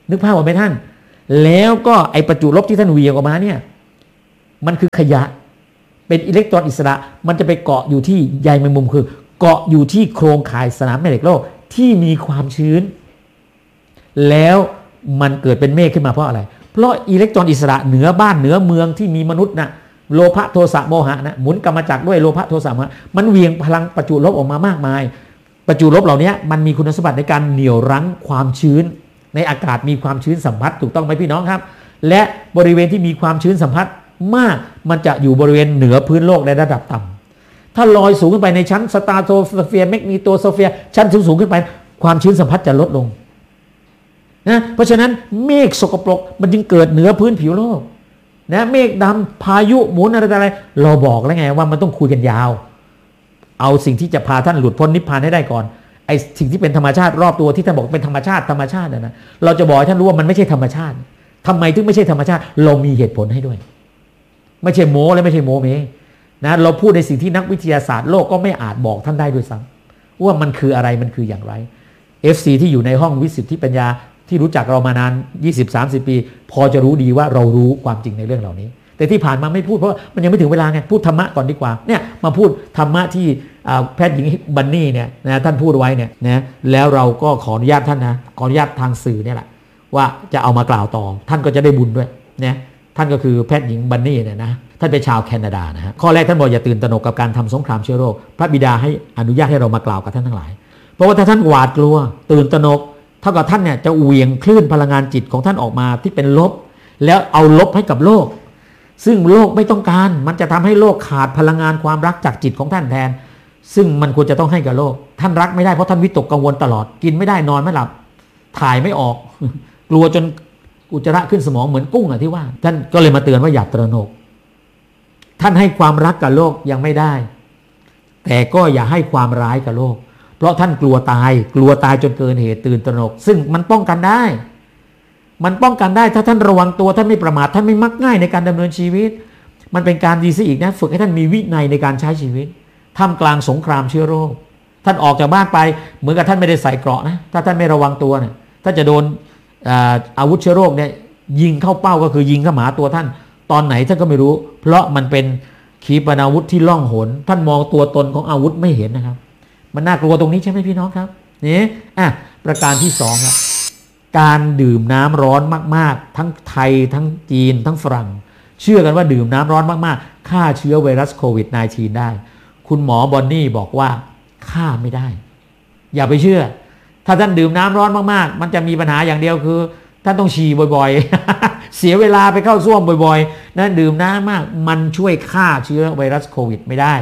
S1: นึกภาพออกไหมท่านแล้วก็ไอประจุลบที่ท่านเหวี่ยงออกมาเนี่ยมันคือขยะเป็นอิเล็กตรอนอิสระมันจะไปเกาะอยู่ที่ใยแมงมุมคือเกาะอยู่ที่โครงข่ายสนามแม่เหล็กโลกที่มีความชื้นแล้วมันเกิดเป็นเมฆขึ้นมาเพราะอะไรเพราะอิเล็กตรอนอิสระเหนือบ้านเหนือเมืองที่มีมนุษย์นะโลภะโทสะโมหะนะหมุนกรรมจักรด้วยโลภะโทสะโมหะมันเหวี่ยงพลังประจุลบออกมามากมายประจุลบเหล่านี้มันมีคุณสมบัติในการเหนี่ยวรั้งความชื้นในอากาศมีความชื้นสัมผัสถูกต้องไหมพี่น้องครับและบริเวณที่มีความชื้นสัมผัสมากมันจะอยู่บริเวณเหนือพื้นโลกในระดับต่ำถ้าลอยสูงขึ้นไปในชั้นสตาร์โตสเฟียร์แมกนีโตสเฟียร์ชั้นสูงๆขึ้นไปความชื้นสัมผัสจะลดลงนะเพราะฉะนั้นเมฆสกปรกมันจึงเกิดเหนือพื้นผิวโลกนะเมฆดำพายุหมุนอะไรอะไรเราบอกแล้วไงว่ามันต้องคุยกันยาวเอาสิ่งที่จะพาท่านหลุดพ้นนิพพานให้ได้ก่อนไอ้สิ่งที่เป็นธรรมชาติรอบตัวที่ท่านบอกเป็นธรรมชาติธรรมชาตินะนะเราจะบอกให้ท่านรู้ว่ามันไม่ใช่ธรรมชาติทำไมถึงไม่ใช่ธรรมชาติเรามีเหตุผลให้ด้วยไม่ใช่โม้และไม่ใช่โมเมนะเราพูดในสิ่งที่นักวิทยาศาสตร์โลกก็ไม่อาจบอกท่านได้ด้วยซ้ำว่ามันคืออะไรมันคืออย่างไร เอฟ ซี ที่อยู่ในห้องวิสุทธิปัญญาที่รู้จักเรามานาน ยี่สิบ สามสิบ ปีพอจะรู้ดีว่าเรารู้ความจริงในเรื่องเหล่านี้แต่ที่ผ่านมาไม่พูดเพราะมันยังไม่ถึงเวลาไงพูดธรรมะก่อนดีกว่าเนี่ยมาพูดธรรมะที่แพทย์หญิงบันนี่เนี่ยนะท่านพูดไว้เนี่ยนะแล้วเราก็ขออนุญาตท่านนะขออนุญาตทางสื่อเนี่ยแหละว่าจะเอามากล่าวต่อท่านก็จะได้บุญด้วยนะท่านก็คือแพทย์หญิงบันนี่เนี่ยนะท่านเป็นชาวแคนาดานะฮะข้อแรกท่านบอกอย่าตื่นตระหนกกับการทำสงครามเชื้อโรคพระบิดาให้อนุญาตให้เรามากล่าวกับท่านทั้งหลายเพราะว่าถ้าท่านหวาดกลัวตื่นตระหนกเท่ากับท่านเนี่ยจะเหวี่ยงคลื่นพลังงานจิตของท่านออกมาที่เป็นลบแล้วเอาลบให้กับโลกซึ่งโลกไม่ต้องการมันจะทำให้โลกขาดพลังงานความรักจากจิตของท่านแทนซึ่งมันควรจะต้องให้กับโลกท่านรักไม่ได้เพราะท่านวิตกกังวลตลอดกินไม่ได้นอนไม่หลับถ่ายไม่ออก กลัวจนอุจจาระขึ้นสมองเหมือนกุ้งอะที่ว่าท่านก็เลยมาเตือนว่าอย่าตระหนกท่านให้ความรักกับโลกยังไม่ได้แต่ก็อย่าให้ความร้ายกับโลกเพราะท่านกลัวตายกลัวตายจนเกินเหตุตื่นตระหนกซึ่งมันป้องกันได้มันป้องกันได้ถ้าท่านระวังตัวท่านไม่ประมาทท่านไม่มักง่ายในการดำเนินชีวิตมันเป็นการดีซะอีกนะฝึกให้ท่านมีวินัยในการใช้ชีวิตท่ามกลางสงครามเชื้อโรคท่านออกจากบ้านไปเหมือนกับท่านไม่ได้ใส่เกราะนะถ้าท่านไม่ระวังตัวเนี่ยถ้าจะโดนอาวุธเชื้อโรคเนี่ยยิงเข้าเป้าก็คือยิงเข้าหาตัวท่านตอนไหนท่านก็ไม่รู้เพราะมันเป็นขีปนาวุธที่ล่องหนท่านมองตัวตนของอาวุธไม่เห็นนะครับมันน่ากลัวตรงนี้ใช่ไหมพี่น้องครับนี่อ่ะประการที่สองครับการดื่มน้ำร้อนมากๆทั้งไทยทั้งจีนทั้งฝรั่งเชื่อกันว่าดื่มน้ำร้อนมากๆฆ่าเชื้อไวรัสโควิด สิบเก้า ได้คุณหมอบอนนี่บอกว่าฆ่าไม่ได้อย่าไปเชื่อถ้าท่านดื่มน้ำร้อนมากๆมันจะมีปัญหาอย่างเดียวคือท่านต้องฉี่บ่อยๆ เสียเวลาไปเข้าส้วมบ่อยๆนั่นดื่มน้ำมากมันช่วยฆ่าเชื้อไวรัสโควิดไม่ได้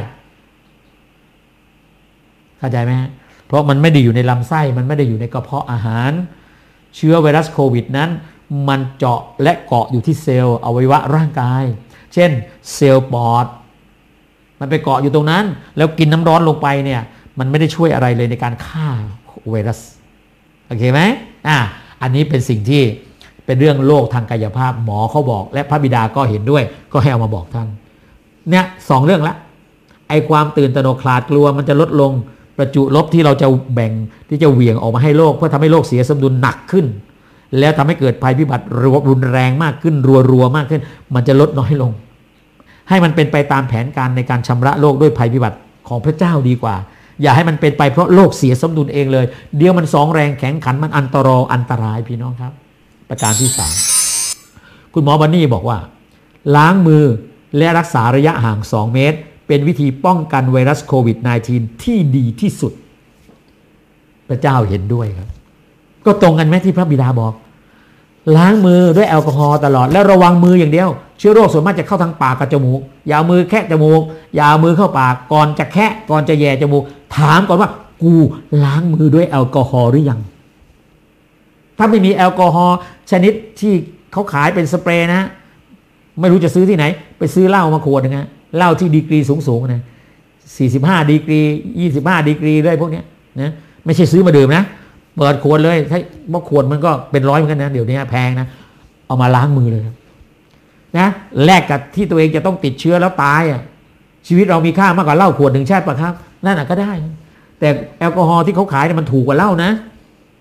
S1: เข้าใจไหมเพราะมันไม่ได้อยู่ในลำไส้มันไม่ได้อยู่ในกระเพาะอาหารเชื้อไวรัสโควิดนั้นมันเจาะและเกาะอยู่ที่เซลล์อวัยวะร่างกายเช่นเซลล์ปอดมันไปเกาะอยู่ตรงนั้นแล้วกินน้ำร้อนลงไปเนี่ยมันไม่ได้ช่วยอะไรเลยในการฆ่าไวรัสโอเคไหมอ่ะอันนี้เป็นสิ่งที่เป็นเรื่องโรคทางกายภาพหมอเขาบอกและพระบิดาก็เห็นด้วยก็ให้เอามาบอกท่านเนี่ยสองเรื่องละไอความตื่นตระหนกขลาดกลัวมันจะลดลงประจุลบที่เราจะแบ่งที่จะเหวี่ยงออกมาให้โลกเพื่อทำให้โลกเสียสมดุลหนักขึ้นแล้วทำให้เกิดภัยพิบัติรุนแรงมากขึ้นรัวๆมากขึ้นมันจะลดน้อยลงให้มันเป็นไปตามแผนการในการชำระโลกด้วยภัยพิบัติของพระเจ้าดีกว่าอย่าให้มันเป็นไปเพราะโลกเสียสมดุลเองเลยเดี๋ยวมันสองแรงแข็งขันมันอันตรายอันตรายพี่น้องครับประการที่สามคุณหมอบันนี่บอกว่าล้างมือและรักษาระยะห่างสองเมตรเป็นวิธีป้องกันไวรัสโควิด สิบเก้า ที่ดีที่สุดพระเจ้าเห็นด้วยครับก็ตรงกันไหมที่พระบิดาบอกล้างมือด้วยแอลกอฮอล์ตลอดแล้วระวังมืออย่างเดียวเชื้อโรคส่วนมากจะเข้าทางปากกับจมูกอย่าเอามือแคะจมูกอย่าเอามือเข้าปากก่อนจะแคะก่อนจะแย่จมูกถามก่อนว่ากูล้างมือด้วยแอลกอฮอล์หรือยังถ้าไม่มีแอลกอฮอล์ชนิดที่เขาขายเป็นสเปรย์นะไม่รู้จะซื้อที่ไหนไปซื้อเหล้ามาขวดนึงนะเหล้าที่ดีกรีสูงๆนะสี่สิบห้าดีกรียี่สิบห้าดีกรีด้วยพวกนี้นะไม่ใช่ซื้อมาดื่มนะเปิดขวดเลยถ้าว่าขวดมันก็เป็นร้อยเหมือนกันนะเดี๋ยวนี้แพงนะเอามาล้างมือเลยนะแลกกับที่ตัวเองจะต้องติดเชื้อแล้วตายอ่ะชีวิตเรามีค่ามากกว่าเหล้าขวดหนึ่งแช่ป่ะครับนั่นก็ได้แต่แอลกอฮอล์ที่เขาขายเนี่ยมันถูกกว่าเหล้านะ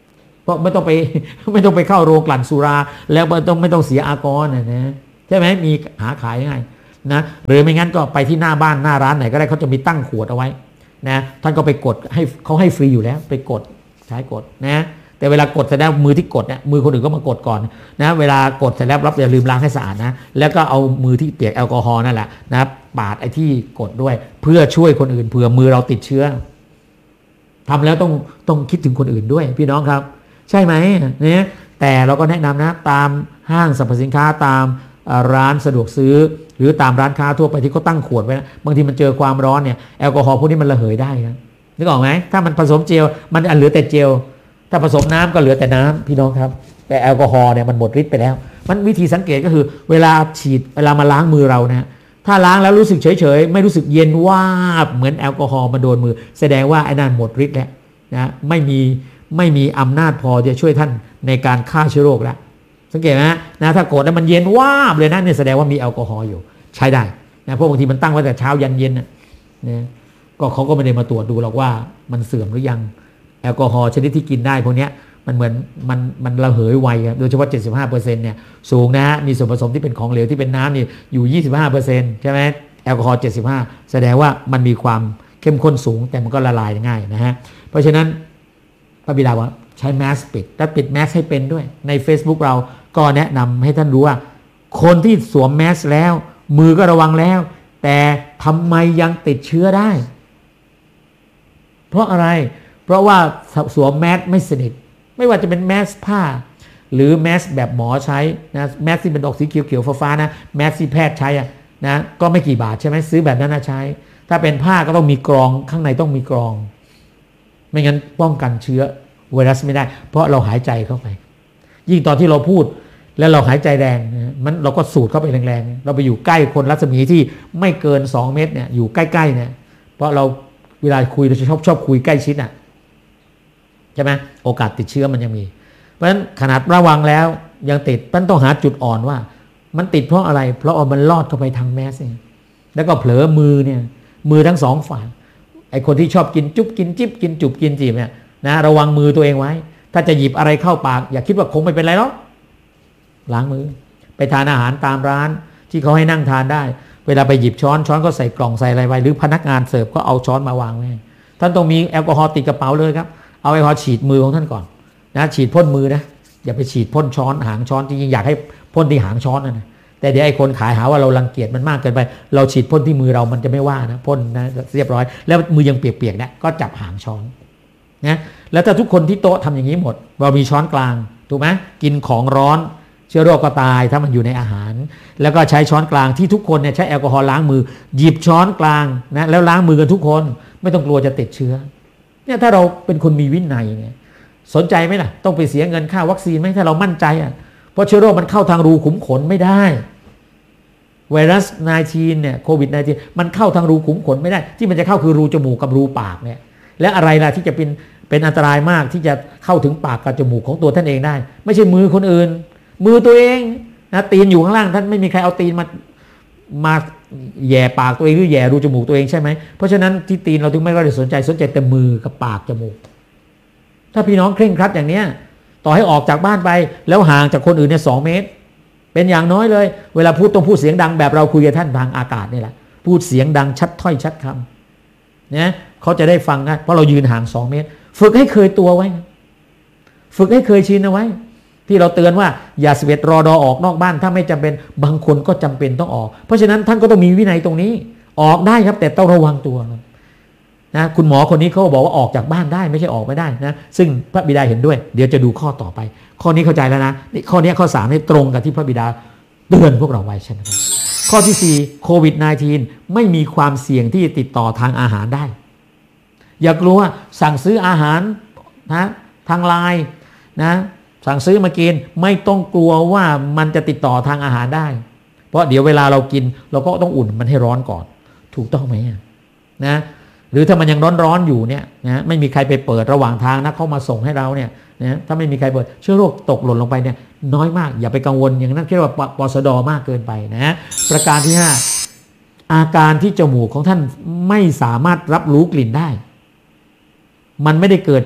S1: เพราะไม่ต้องไปไม่ต้องไปเข้าโรงกลั่นสุราแล้วไม่ต้องไม่ต้องเสียอากรนะนะใช่ไหมมีหาขายง่ายนะหรือไม่งั้นก็ไปที่หน้าบ้านหน้าร้านไหนก็ได้เขาจะมีตั้งขวดเอาไว้นะท่านก็ไปกดให้เขาให้ฟรีอยู่แล้วไปกดใช้กดนะแต่เวลากดเสร็จแล้วมือที่กดเนี่ยมือคนอื่นก็มากดก่อนนะเวลากดเสร็จแล้วรับอย่าลืมล้างให้สะอาดนะแล้วก็เอามือที่เปียกแอลกอฮอล์นั่นแหละนะปาดไอ้ที่กดด้วยเพื่อช่วยคนอื่นเผื่อมือเราติดเชื้อทำแล้วต้องต้องคิดถึงคนอื่นด้วยพี่น้องครับใช่ไหมเนี่ยแต่เราก็แนะนำนะตามห้างสรรพสินค้าตามร้านสะดวกซื้อหรือตามร้านค้าทั่วไปที่เขาตั้งขวดไว้นะบางทีมันเจอความร้อนเนี่ยแอลกอฮอล์พวกนี้มันระเหยได้นะนึกออกไหมถ้ามันผสมเจลมันเหลือแต่เจลถ้าผสมน้ำก็เหลือแต่น้ำพี่น้องครับแต่แอลกอฮอล์เนี่ยมันหมดฤทธิ์ไปแล้วมันวิธีสังเกตก็คือเวลาฉีดเวลามาล้างมือเรานะถ้าล้างแล้วรู้สึกเฉยๆไม่รู้สึกเย็นวาบเหมือนแอลกอฮอล์มาโดนมือแสดงว่าไอ้นั่นหมดฤทธิ์แล้วนะไม่มีไม่มีอำนาจพอจะช่วยท่านในการฆ่าเชื้อโรคแล้วสังเกตไหมนะถ้ากดแล้วมันเย็นวาบเลยนะเนี่ยแสดงว่ามีแอลกอฮอล์อยู่ใช้ได้นะเพราะบางทีมันตั้งไว้แต่เช้ายันเย็นนะนะก็เขาก็ไม่ได้มาตรวจดูหรอกว่ามันเสื่อมหรือยังแอลกอฮอล์ชนิดที่กินได้พวกนี้มันเหมือนมันมันระเหยไวโดยเฉพาะ เจ็ดสิบห้าเปอร์เซ็นต์ เนี่ยสูงนะฮะมีส่วนผสมที่เป็นของเหลวที่เป็นน้ำนี่อยู่ ยี่สิบห้าเปอร์เซ็นต์ ใช่ไหมแอลกอฮอล์เจ็ดสิบห้าแสดงว่ามันมีความเข้มข้นสูงแต่มันก็ละลายง่ายนะฮะเพราะฉะนั้นพระบิดาว่าใช้แมสปิดและปิดแมสให้เป็นด้วยใน Facebook เราก็แนะนำให้ท่านรู้ว่าคนที่สวมแมสแล้วมือก็ระวังแล้วแต่ทำไมยังติดเชื้อได้เพราะอะไรเพราะว่าสวมแมสไม่สนิทไม่ว่าจะเป็นแมสผ้าหรือแมสแบบหมอใช้นะแมสที่เป็นออกสีเขียวๆฟ้าๆนะแมสที่แพทย์ใช้อะนะก็ไม่กี่บาทใช่ไหมซื้อแบบนั้นนะใช้ถ้าเป็นผ้าก็ต้องมีกรองข้างในต้องมีกรองไม่งั้นป้องกันเชื้อไวรัสไม่ได้เพราะเราหายใจเข้าไปยิ่งตอนที่เราพูดแล้วเราหายใจแรงนะมันเราก็สูดเข้าไปแรงๆเราไปอยู่ใกล้คนรัศมีที่ไม่เกินสองเมตรเนี่ยอยู่ใกล้ๆเนี่ยเพราะเราเวลาคุยเราจะชอบชอบคุยใกล้ชิดอ่ะใช่ไหมโอกาสติดเชื้อมันยังมีเพราะฉะนั้นขนาดระวังแล้วยังติดมันต้องหาจุดอ่อนว่ามันติดเพราะอะไรเพราะมันลอดเข้าไปทางแมสเองแล้วก็เผลอมือเนี่ยมือทั้งสองฝ่ายไอ้คนที่ชอบกินจุ๊บกินจิ๊บกินจุบกินจีบเนี่ยนะระวังมือตัวเองไว้ถ้าจะหยิบอะไรเข้าปากอย่าคิดว่าคงไม่เป็นไรหรอกล้างมือไปทานอาหารตามร้านที่เขาให้นั่งทานได้เวลาไปหยิบช้อนช้อนก็ใส่กล่องใส่อะไรไว้หรือพนักงานเสิร์ฟก็เอาช้อนมาวางไว้ท่านต้องมีแอลกอฮอล์ติดกระเป๋าเลยครับเอาแอลกอฮอล์ฉีดมือของท่านก่อนนะฉีดพ่นมือนะอย่าไปฉีดพ่นช้อนหางช้อนจริงๆอยากให้พ่นที่หางช้อนนะแต่เดี๋ยวไอ้คนขายหาว่าเรารังเกียจมันมากเกินไปเราฉีดพ่นที่มือเรามันจะไม่ว่านะพ่นนะเรียบร้อยแล้วมือยังเปียกๆเนี่ยก็จับหางช้อนนะแล้วถ้าทุกคนที่โต๊ะทำอย่างนี้หมดเรามีช้อนกลางถูกไหมกินของร้อนเชื้อโรคก็ตายถ้ามันอยู่ในอาหารแล้วก็ใช้ช้อนกลางที่ทุกคนเนี่ยใช้แอลกอฮอล์ล้างมือหยิบช้อนกลางนะแล้วล้างมือกันทุกคนไม่ต้องกลัวจะติดเชื้อเนี่ยถ้าเราเป็นคนมีวินัยเนี่ยสนใจไหมล่ะต้องไปเสียเงินค่าวัคซีนไหมถ้าเรามั่นใจอ่ะเพราะเชื้อโรคมันเข้าทางรูขุมขนไม่ได้ไวรัส สิบเก้า เนี่ยโควิด สิบเก้า มันเข้าทางรูขุมขนไม่ได้ที่มันจะเข้าคือรูจมูกกับรูปากเนี่ยและอะไรล่ะที่จะเป็นเป็นอันตรายมากที่จะเข้าถึงปากกับจมูกของตัวท่านเองได้ไม่ใช่มือคนอื่นมือตัวเองนะตีนอยู่ข้างล่างท่านไม่มีใครเอาตีนมามาแย่ปากตัวเองหรือแย่รูจมูกตัวเองใช่ไหมเพราะฉะนั้นที่ตีนเราถึงไม่ได้สนใจสนใจแต่มือกับปากจมูกถ้าพี่น้องเคร่งครัดอย่างเนี้ยต่อให้ออกจากบ้านไปแล้วห่างจากคนอื่นเนี่ยสองเมตรเป็นอย่างน้อยเลยเวลาพูดต้องพูดเสียงดังแบบเราคุยกับท่านทางอากาศนี่แหละพูดเสียงดังชัดถ้อยชัดคำเนี่ยเขาจะได้ฟังนะเพราะเรายืนห่างสองเมตรฝึกให้เคยตัวไว้ฝึกให้เคยชินเอาไว้ที่เราเตือนว่าอย่าสเวตรอดอออกนอกบ้านถ้าไม่จำเป็นบางคนก็จำเป็นต้องออกเพราะฉะนั้นท่านก็ต้องมีวินัยตรงนี้ออกได้ครับแต่ต้องระวังตัวนะคุณหมอคนนี้เขาบอกว่าออกจากบ้านได้ไม่ใช่ออกไม่ได้นะซึ่งพระบิดาเห็นด้วยเดี๋ยวจะดูข้อต่อไปข้อนี้เข้าใจแล้วนะนี่ข้อนี้ข้อสามนี่ตรงกับที่พระบิดาเตือนพวกเราไว้ใช่ไหมครับข้อที่สี่โควิด สิบเก้า ไม่มีความเสี่ยงที่จะติดต่อทางอาหารได้อย่ากลัวสั่งซื้ออาหารนะทางไลน์นะสั่งซื้อมากินไม่ต้องกลัวว่ามันจะติดต่อทางอาหารได้เพราะเดี๋ยวเวลาเรากินเราก็ต้องอุ่นมันให้ร้อนก่อนถูกต้องไหมนะหรือถ้ามันยังร้อนๆอยู่เนี่ยนะไม่มีใครไปเปิดระหว่างทางนะเข้ามาส่งให้เราเนี่ยนะถ้าไม่มีใครเปิดเชื้อโรคตกหล่นลงไปเนี่ยน้อยมากอย่าไปกังวลอย่างนั้นเรียกว่าปสดมากเกินไปนะประการที่ห้าอาการที่จมูกของท่านไม่สามารถรับรู้กลิ่นได้มันไม่ได้เกิดจาก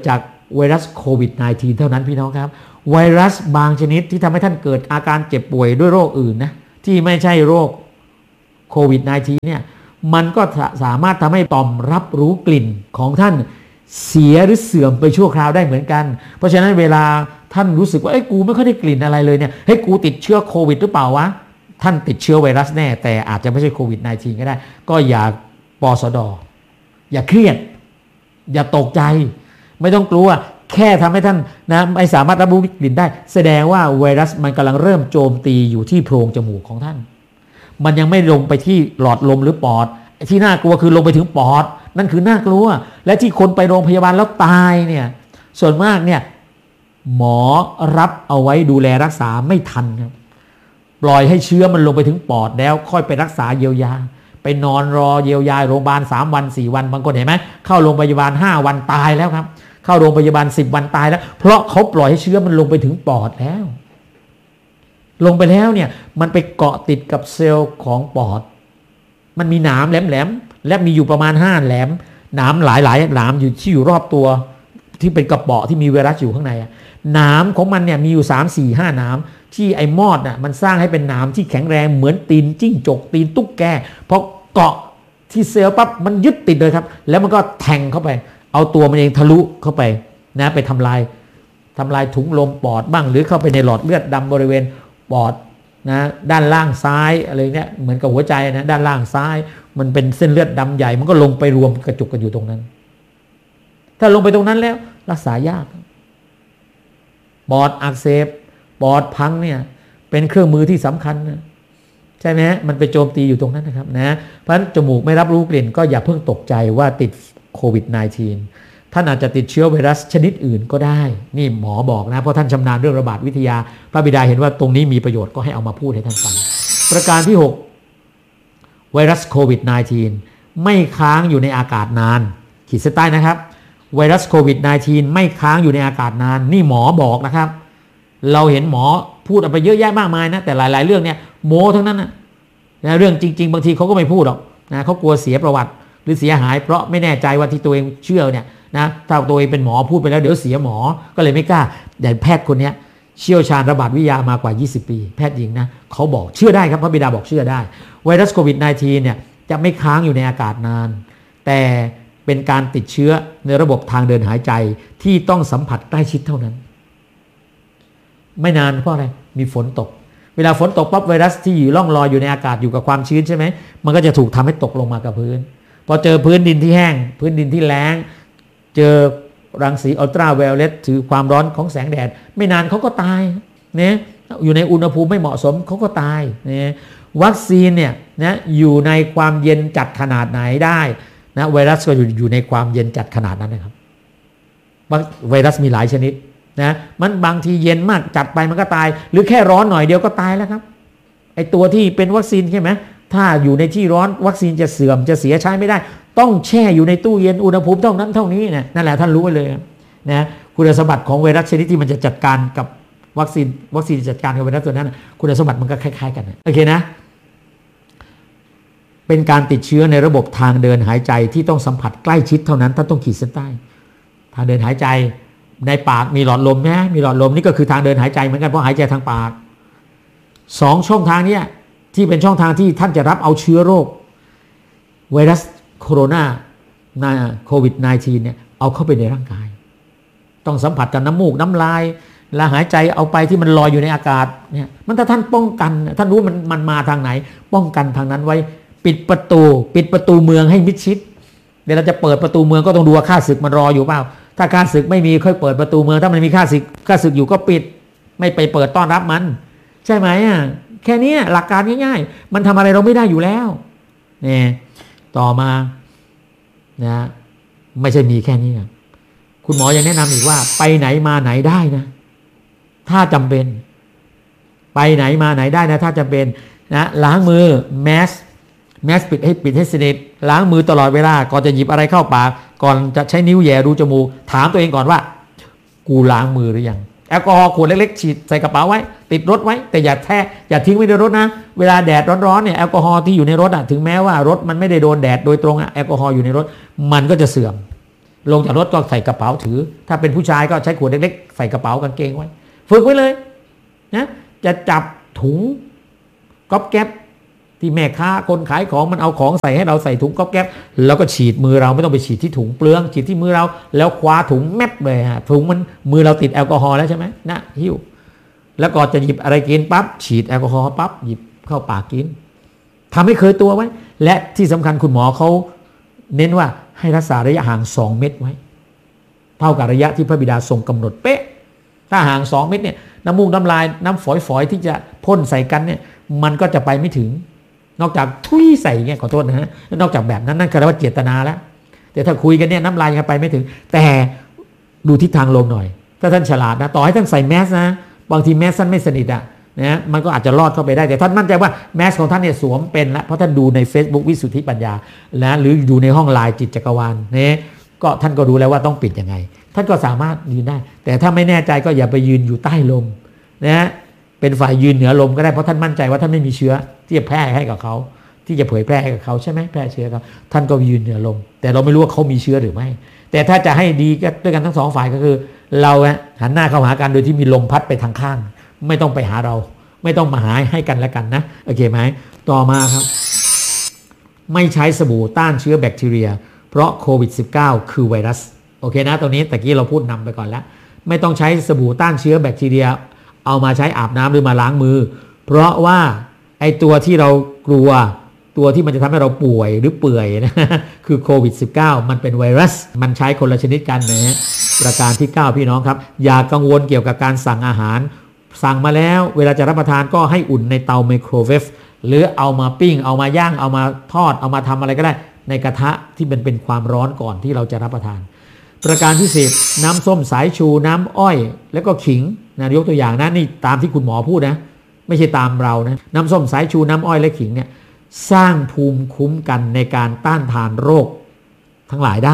S1: ไวรัสโควิด สิบเก้า เท่านั้นพี่น้องครับไวรัสบางชนิดที่ทำให้ท่านเกิดอาการเจ็บป่วยด้วยโรคอื่นนะที่ไม่ใช่โรคโควิด สิบเก้า เนี่ยมันก็สามารถทำให้ต่อมรับรู้กลิ่นของท่านเสียหรือเสื่อมไปชั่วคราวได้เหมือนกันเพราะฉะนั้นเวลาท่านรู้สึกว่าเอ้ยกูไม่ค่อยได้กลิ่นอะไรเลยเนี่ยเฮ้ยกูติดเชื้อโควิดหรือเปล่าวะท่านติดเชื้อไวรัสแน่แต่อาจจะไม่ใช่โควิด สิบเก้า ก็ได้ก็อย่าปสดอย่าเครียดอย่าตกใจไม่ต้องกลัวแค่ทำให้ท่านนะไม่สามารถรับรู้กลิ่นได้แสดงว่าไวรัสมันกำลังเริ่มโจมตีอยู่ที่โพรงจมูกของท่านมันยังไม่ลงไปที่หลอดลมหรือปอดที่น่ากลัวคือลงไปถึงปอดนั่นคือน่ากลัวและที่คนไปโรงพยาบาลแล้วตายเนี่ยส่วนมากเนี่ยหมอรับเอาไว้ดูแลรักษาไม่ทันครับปล่อยให้เชื้อมันลงไปถึงปอดแล้วค่อยไปรักษาเยียวยาไปนอนรอเยียวยาโรงพยาบาลสามวันสี่วันบางคนเห็นไหมเข้าโรงพยาบาลห้าวันตายแล้วครับเข้าโรงพยาบาลสิบวันตายแล้วเพราะเขาปล่อยให้เชื้อมันลงไปถึงปอดแล้วลงไปแล้วเนี่ยมันไปเกาะติดกับเซลล์ของปอดมันมีหนามแหลมๆและมีอยู่ประมาณห้าแหลมหนามหลายๆหนามอยู่ที่อยู่รอบตัวที่เป็นกระเปาะที่มีไวรัสอยู่ข้างในหนามของมันเนี่ยมีอยู่สาม สี่ ห้าหนามที่ไอ้มอดน่ะมันสร้างให้เป็นหนามที่แข็งแรงเหมือนตีนจิ้งจกตีนตุ๊กแกพอเกาะที่เซลล์ปั๊บมันยึดติดเลยครับแล้วมันก็แทงเข้าไปเอาตัวมันเองทะลุเข้าไปนะไปทำลายทำลายถุงลมปอดบ้างหรือเข้าไปในหลอดเลือดดำบริเวณปอดนะด้านล่างซ้ายอะไรเนี้ยเหมือนกับหัวใจนะด้านล่างซ้ายมันเป็นเส้นเลือดดำใหญ่มันก็ลงไปรวมกระจุกกันอยู่ตรงนั้นถ้าลงไปตรงนั้นแล้วรักษายากปอดอักเสบปอดพังเนี่ยเป็นเครื่องมือที่สำคัญนะใช่ไหมมันไปโจมตีอยู่ตรงนั้นนะครับนะเพราะฉะนั้นจมูกไม่รับรู้กลิ่นก็อย่าเพิ่งตกใจว่าติดโควิด สิบเก้า ท่านอาจจะติดเชื้อไวรัสชนิดอื่นก็ได้นี่หมอบอกนะเพราะท่านชำนาญเรื่องระบาดวิทยาพระบิดาเห็นว่าตรงนี้มีประโยชน์ก็ให้เอามาพูดให้ท่านฟังประการที่หกไวรัสโควิด สิบเก้า ไม่ค้างอยู่ในอากาศนานขีดเส้นใต้นะครับไวรัสโควิด สิบเก้า ไม่ค้างอยู่ในอากาศนานนี่หมอบอกนะครับเราเห็นหมอพูดออกไปเยอะแยะมากมายนะแต่หลายๆเรื่องเนี่ยโม้ทั้งนั้นนะนะเรื่องจริงๆบางทีเขาก็ไม่พูดหรอกนะเขากลัวเสียประวัติหรือเสียหายเพราะไม่แน่ใจว่าที่ตัวเองเชื่อเนี่ยนะถ้าตัวเองเป็นหมอพูดไปแล้วเดี๋ยวเสียหมอก็เลยไม่กล้าแต่แพทย์คนนี้เชี่ยวชาญระบาดวิทยามากว่ายี่สิบปีแพทย์หญิงนะเขาบอกเชื่อได้ครับพระบิดาบอกเชื่อได้ไวรัสโควิด สิบเก้า เนี่ยจะไม่ค้างอยู่ในอากาศนานแต่เป็นการติดเชื้อในระบบทางเดินหายใจที่ต้องสัมผัสใกล้ชิดเท่านั้นไม่นานเพราะอะไรมีฝนตกเวลาฝนตกปั๊บไวรัสที่อยู่ล่องลอยอยู่ในอากาศอยู่กับความชื้นใช่ไหมมันก็จะถูกทำให้ตกลงมากับพื้นพอเจอพื้นดินที่แห้งพื้นดินที่แล้งเจอรังสีอัลตราไวโอเลตถือความร้อนของแสงแดดไม่นานเขาก็ตายเนี่ยอยู่ในอุณหภูมิไม่เหมาะสมเขาก็ตายเนี่ยวัคซีนเนี่ยนะอยู่ในความเย็นจัดขนาดไหนได้นะไวรัสก็อยู่อยู่ในความเย็นจัดขนาดนั้นนะครับไวรัสมีหลายชนิดนะมันบางทีเย็นมากจัดไปมันก็ตายหรือแค่ร้อนหน่อยเดียวก็ตายแล้วครับไอตัวที่เป็นวัคซีนใช่ไหมถ้าอยู่ในที่ร้อนวัคซีนจะเสื่อมจะเสียใช้ไม่ได้ต้องแช่อยู่ในตู้เย็นอุณหภูมิเท่านั้นเท่านี้นะนั่นแหละท่านรู้ไว้เลยนะคุณสมบัติของไวรัสชนิดที่มันจะจัดการกับวัคซีนวัคซีนจัดการกับไวรัสตัวนั้นคุณสมบัติมันก็คล้ายๆกันโอเคนะเป็นการติดเชื้อในระบบทางเดินหายใจที่ต้องสัมผัสใกล้ชิดเท่านั้นท่านต้องขีดเส้นใต้ทางเดินหายใจในปากมีหลอดลมนะมีหลอดลมนี่ก็คือทางเดินหายใจเหมือนกันเพราะหายใจทางปากสองช่องทางนี้ที่เป็นช่องทางที่ท่านจะรับเอาเชื้อโรคไวรัสโคโรนาโควิด สิบเก้า เนี่ยเอาเข้าไปในร่างกายต้องสัมผัสกับน้ำมูกน้ำลายและหายใจเอาไปที่มันลอยอยู่ในอากาศเนี่ยมันถ้าท่านป้องกันท่านรู้มันมันมาทางไหนป้องกันทางนั้นไว้ปิดประตูปิดประตูเมืองให้มิดชิดเดี๋ยวเราจะเปิดประตูเมืองก็ต้องดูว่าข้าศึกมันรออยู่เปล่าถ้าข้าศึกไม่มีค่อยเปิดประตูเมืองถ้ามันมีข้าศึกข้าศึกอยู่ก็ปิดไม่ไปเปิดต้อนรับมันใช่ไหมอ่ะแค่นี้หลักการง่ายๆมันทำอะไรเราไม่ได้อยู่แล้วเนี่ยต่อมานะไม่ใช่มีแค่นี้นะคุณหมอยังแนะนำอีกว่าไปไหนมาไหนได้นะถ้าจำเป็นไปไหนมาไหนได้นะถ้าจำเป็นนะล้างมือแมสแมสปิดให้ปิดให้สนิทล้างมือตลอดเวลาก่อนจะหยิบอะไรเข้าปากก่อนจะใช้นิ้วแย่รูจมูกถามตัวเองก่อนว่ากูล้างมือหรือยังแอลกอฮอล์ขวดเล็กๆฉีดใส่กระเป๋าไว้ติดรถไว้แต่อย่าแท้อย่าทิ้งไว้ในรถนะเวลาแดดร้อนๆเนี่ยแอลกอฮอล์ที่อยู่ในรถอ่ะถึงแม้ว่ารถมันไม่ได้โดนแดดโดยตรงอ่ะแอลกอฮอล์อยู่ในรถมันก็จะเสื่อมลงจากรถก็ใส่กระเป๋าถือถ้าเป็นผู้ชายก็ใช้ขวดเล็กๆใส่กระเป๋ากางเกงไว้ฝึกไว้เลยนะจะจับถุงก๊อบแก๊บที่แม่ค้าคนขายของมันเอาของใส่ให้เราใส่ถุงก๊อบแก๊บแล้วก็ฉีดมือเราไม่ต้องไปฉีดที่ถุงเปลืองฉีดที่มือเราแล้วคว้าถุงแมบเลยฮะถุงมันมือเราติดแอลกอฮอล์แล้วใช่ไหมนะหิ้วแล้วก็จะหยิบอะไรกินปั๊บฉีดแอลกอฮอล์ปั๊บหยิบเข้าปากกินทำให้เคยตัวไว้และที่สำคัญคุณหมอเขาเน้นว่าให้รักษาระยะห่างสองเมตรไว้เท่ากับระยะที่พระบิดาทรงกำหนดเป๊ะถ้าห่างสองเมตรเนี่ยน้ำมูกน้ำลายน้ำฝอยๆที่จะพ่นใส่กันเนี่ยมันก็จะไปไม่ถึงนอกจากทุยใส่เงี้ยขอโทษนะฮะนอกจากแบบนั้นนั่นคือว่าเจตนาแล้วแต่ถ้าคุยกันเนี่ยน้ำลายยังไปไม่ถึงแต่ดูทิศทางลมหน่อยถ้าท่านฉลาดนะต่อให้ท่านใส่แมสนะบางทีแมสท่านไม่สนิทอะนะมันก็อาจจะรอดเข้าไปได้แต่ท่านมั่นใจว่าแมสของท่านเนี่ยสวมเป็นแล้วเพราะท่านดูใน Facebook วิสุทธิปัญญานะหรือดูในห้องไลน์จิตจักรวาลเนี่ยก็ท่านก็รู้แล้วว่าต้องปิดยังไงท่านก็สามารถยืนได้แต่ถ้าไม่แน่ใจก็อย่าไปยืนอยู่ใต้ลมนะเป็นฝ่ายยืนเหนือลมก็ได้เพราะท่านมั่นใจว่าท่านไม่มีเชื้อที่จะแพร่ให้กับเขาที่จะเผยแพร่ให้กับเขาใช่ไหมแพร่เชื้อครับท่านก็ยืนเหนือลมแต่เราไม่รู้ว่าเขามีเชื้อหรือไม่แต่ถ้าจะให้ดีก็ด้วยกันทั้งสองฝ่ายก็คือเราหันหน้าเข้าหากันโดยที่มีลมพัดไปทางข้างไม่ต้องไปหาเราไม่ต้องมาหาให้กันและกันนะโอเคไหมต่อมาครับไม่ใช้สบู่ต้านเชื้อแบคทีเรียเพราะโควิด สิบเก้า คือไวรัสโอเคนะตรงนี้ตะกี้เราพูดนำไปก่อนแล้วไม่ต้องใช้สบู่ต้านเชื้อแบคทีเรียเอามาใช้อาบน้ำหรือมาล้างมือเพราะว่าไอตัวที่เรากลัวตัวที่มันจะทำให้เราป่วยหรือเปื่อยนะคือโควิด สิบเก้า มันเป็นไวรัสมันใช้คนละชนิดกันนะประการที่เก้าพี่น้องครับอย่ากังวลเกี่ยวกับการสั่งอาหารสั่งมาแล้วเวลาจะรับประทานก็ให้อุ่นในเตาไมโครเวฟหรือเอามาปิ้งเอามาย่างเอามาทอดเอามาทำอะไรก็ได้ในกระทะที่มันเป็นความร้อนก่อนที่เราจะรับประทานประการที่สิบน้ำส้มสายชูน้ำอ้อยแล้วก็ขิงนะยกตัวอย่างนะนี่ตามที่คุณหมอพูดนะไม่ใช่ตามเรานะน้ำส้มสายชูน้ำอ้อยและขิงเนี่ยสร้างภูมิคุ้มกันในการต้านทานโรคทั้งหลายได้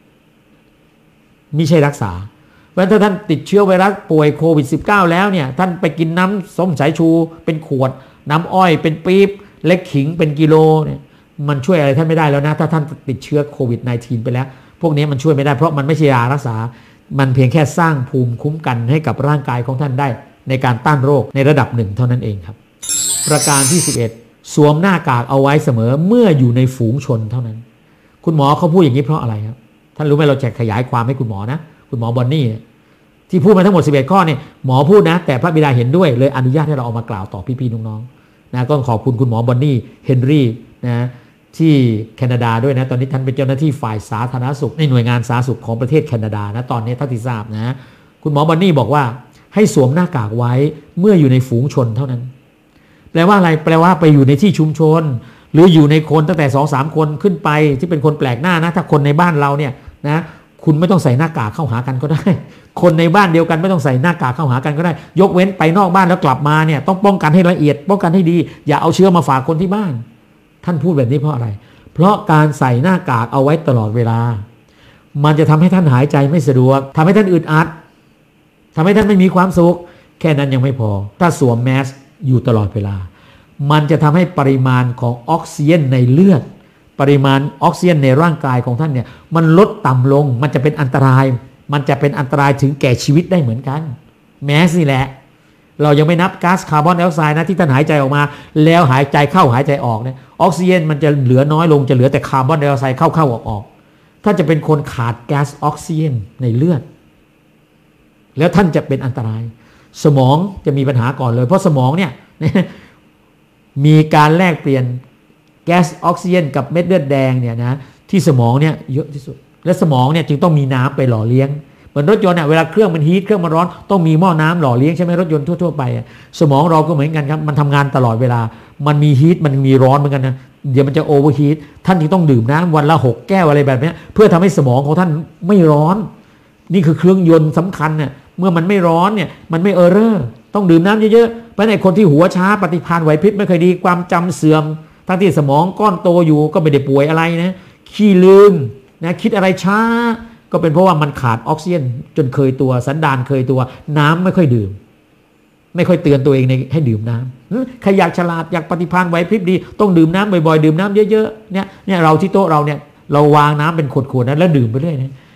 S1: ไม่ใช่รักษาเพราะถ้าท่านติดเชื้อไวรัสป่วยโควิด สิบเก้า แล้วเนี่ยท่านไปกินน้ำส้มสายชูเป็นขวดน้ำอ้อยเป็นปี๊บและขิงเป็นกิโลเนี่ยมันช่วยอะไรท่านไม่ได้แล้วนะถ้าท่านติดเชื้อโควิด สิบเก้า ไปแล้วพวกนี้มันช่วยไม่ได้เพราะมันไม่ใช่ยารักษามันเพียงแค่สร้างภูมิคุ้มกันให้กับร่างกายของท่านได้ในการต้านโรคในระดับหนึ่งเท่านั้นเองครับประการที่สิบเอ็ดสวมหน้ากากเอาไว้เสมอเมื่ออยู่ในฝูงชนเท่านั้นคุณหมอเขาพูดอย่างนี้เพราะอะไรครับท่านรู้ไหมเราจะขยายความให้คุณหมอนะคุณหมอบอนนี่ที่พูดมาทั้งหมดสิบเอ็ดข้อเนี่ยหมอพูดนะแต่พระบิดาเห็นด้วยเลยอนุญาตให้เราเอามากล่าวต่อพี่ๆน้องๆนะก็ขอบคุณคุณหมอบอนนี่เฮนรี่นะที่แคนาดาด้วยนะตอนนี้ท่านเป็นเจ้าหน้าที่ฝ่ายสาธารณสุขในหน่วยงานสาธารณสุขของประเทศแคนาดานะตอนนี้ท่านที่ทราบนะคุณหมอบอนนี่บอกว่าให้สวมหน้ากากไว้เมื่ออยู่ในฝูงชนเท่านั้นแปลว่าอะไรแปลว่าไปอยู่ในที่ชุมชนหรืออยู่ในคนตั้งแต่ สองถึงสาม คนขึ้นไปที่เป็นคนแปลกหน้านะถ้าคนในบ้านเราเนี่ยนะคุณไม่ต้องใส่หน้ากากเข้าหากันก็ได้คนในบ้านเดียวกันไม่ต้องใส่หน้ากากเข้าหากันก็ได้ยกเว้นไปนอกบ้านแล้วกลับมาเนี่ยต้องป้องกันให้ละเอียดป้องกันให้ดีอย่าเอาเชื้อมาฝากคนที่บ้านท่านพูดแบบนี้เพราะอะไรเพราะการใส่หน้ากากเอาไว้ตลอดเวลามันจะทำให้ท่านหายใจไม่สะดวกทำให้ท่านอึดอัดทำให้ท่านไม่มีความสุขแค่นั้นยังไม่พอถ้าสวมแมสอยู่ตลอดเวลามันจะทำให้ปริมาณของออกซิเจนในเลือดปริมาณออกซิเจนในร่างกายของท่านเนี่ยมันลดต่ำลงมันจะเป็นอันตรายมันจะเป็นอันตรายถึงแก่ชีวิตได้เหมือนกันแมสนี่แหละเรายังไม่นับก๊าซคาร์บอนไดออกไซด์นะที่ท่านหายใจออกมาแล้วหายใจเข้าหายใจออกเนี่ยออกซิเจนมันจะเหลือน้อยลงจะเหลือแต่คาร์บอนไดออกไซด์เข้าเข้าออกออกท่านจะเป็นคนขาดแก๊สออกซิเจนในเลือดแล้วท่านจะเป็นอันตรายสมองจะมีปัญหาก่อนเลยเพราะสมองเนี่ยมีการแลกเปลี่ยนแก๊สออกซิเจนกับเม็ดเลือดแดงเนี่ยนะที่สมองเนี่ยเยอะที่สุดและสมองเนี่ยจึงต้องมีน้ำไปหล่อเลี้ยงเหมือนรถยนต์เนี่ยเวลาเครื่องมันฮีทเครื่องมันร้อนต้องมีหม้อน้ำหล่อเลี้ยงใช่ไหมรถยนต์ทั่วๆไปสมองเราก็เหมือนกันครับมันทำงานตลอดเวลามันมีฮีทมันมีร้อนเหมือนกันนะเดี๋ยวมันจะโอเวอร์ฮีทท่านจึงต้องดื่มน้ำวันละหกแก้วอะไรแบบนี้เพื่อทำให้สมองของท่านไม่ร้อนนี่คือเครื่องยนต์สำคัญเนี่ยเมื่อมันไม่ร้อนเนี่ยมันไม่เออร์เรอร์ต้องดื่มน้ำเยอะๆเพราะในคนที่หัวช้าปฏิภาณไหวพริบไม่ค่อยดีความจำเสื่อมทั้งที่สมองก้อนโตอยู่ก็ไม่ได้ป่วยอะไรนะขี้ลืมนะคิดอะไรช้าก็เป็นเพราะว่ามันขาดออกซิเจนจนเคยตัวสันดานเคยตัวน้ำไม่ค่อยดื่มไม่ค่อยเตือนตัวเองในให้ดื่มน้ำใครอยากฉลาดอยากปฏิภาณไหวพริบดีต้องดื่มน้ำบ่อยๆดื่มน้ำเยอะๆเนี่ยเนี่ยเราที่โต๊ะเราเนี่ยเราวางน้ำเป็นขวดๆนะแล้วดื่มไปเรื่อยนะ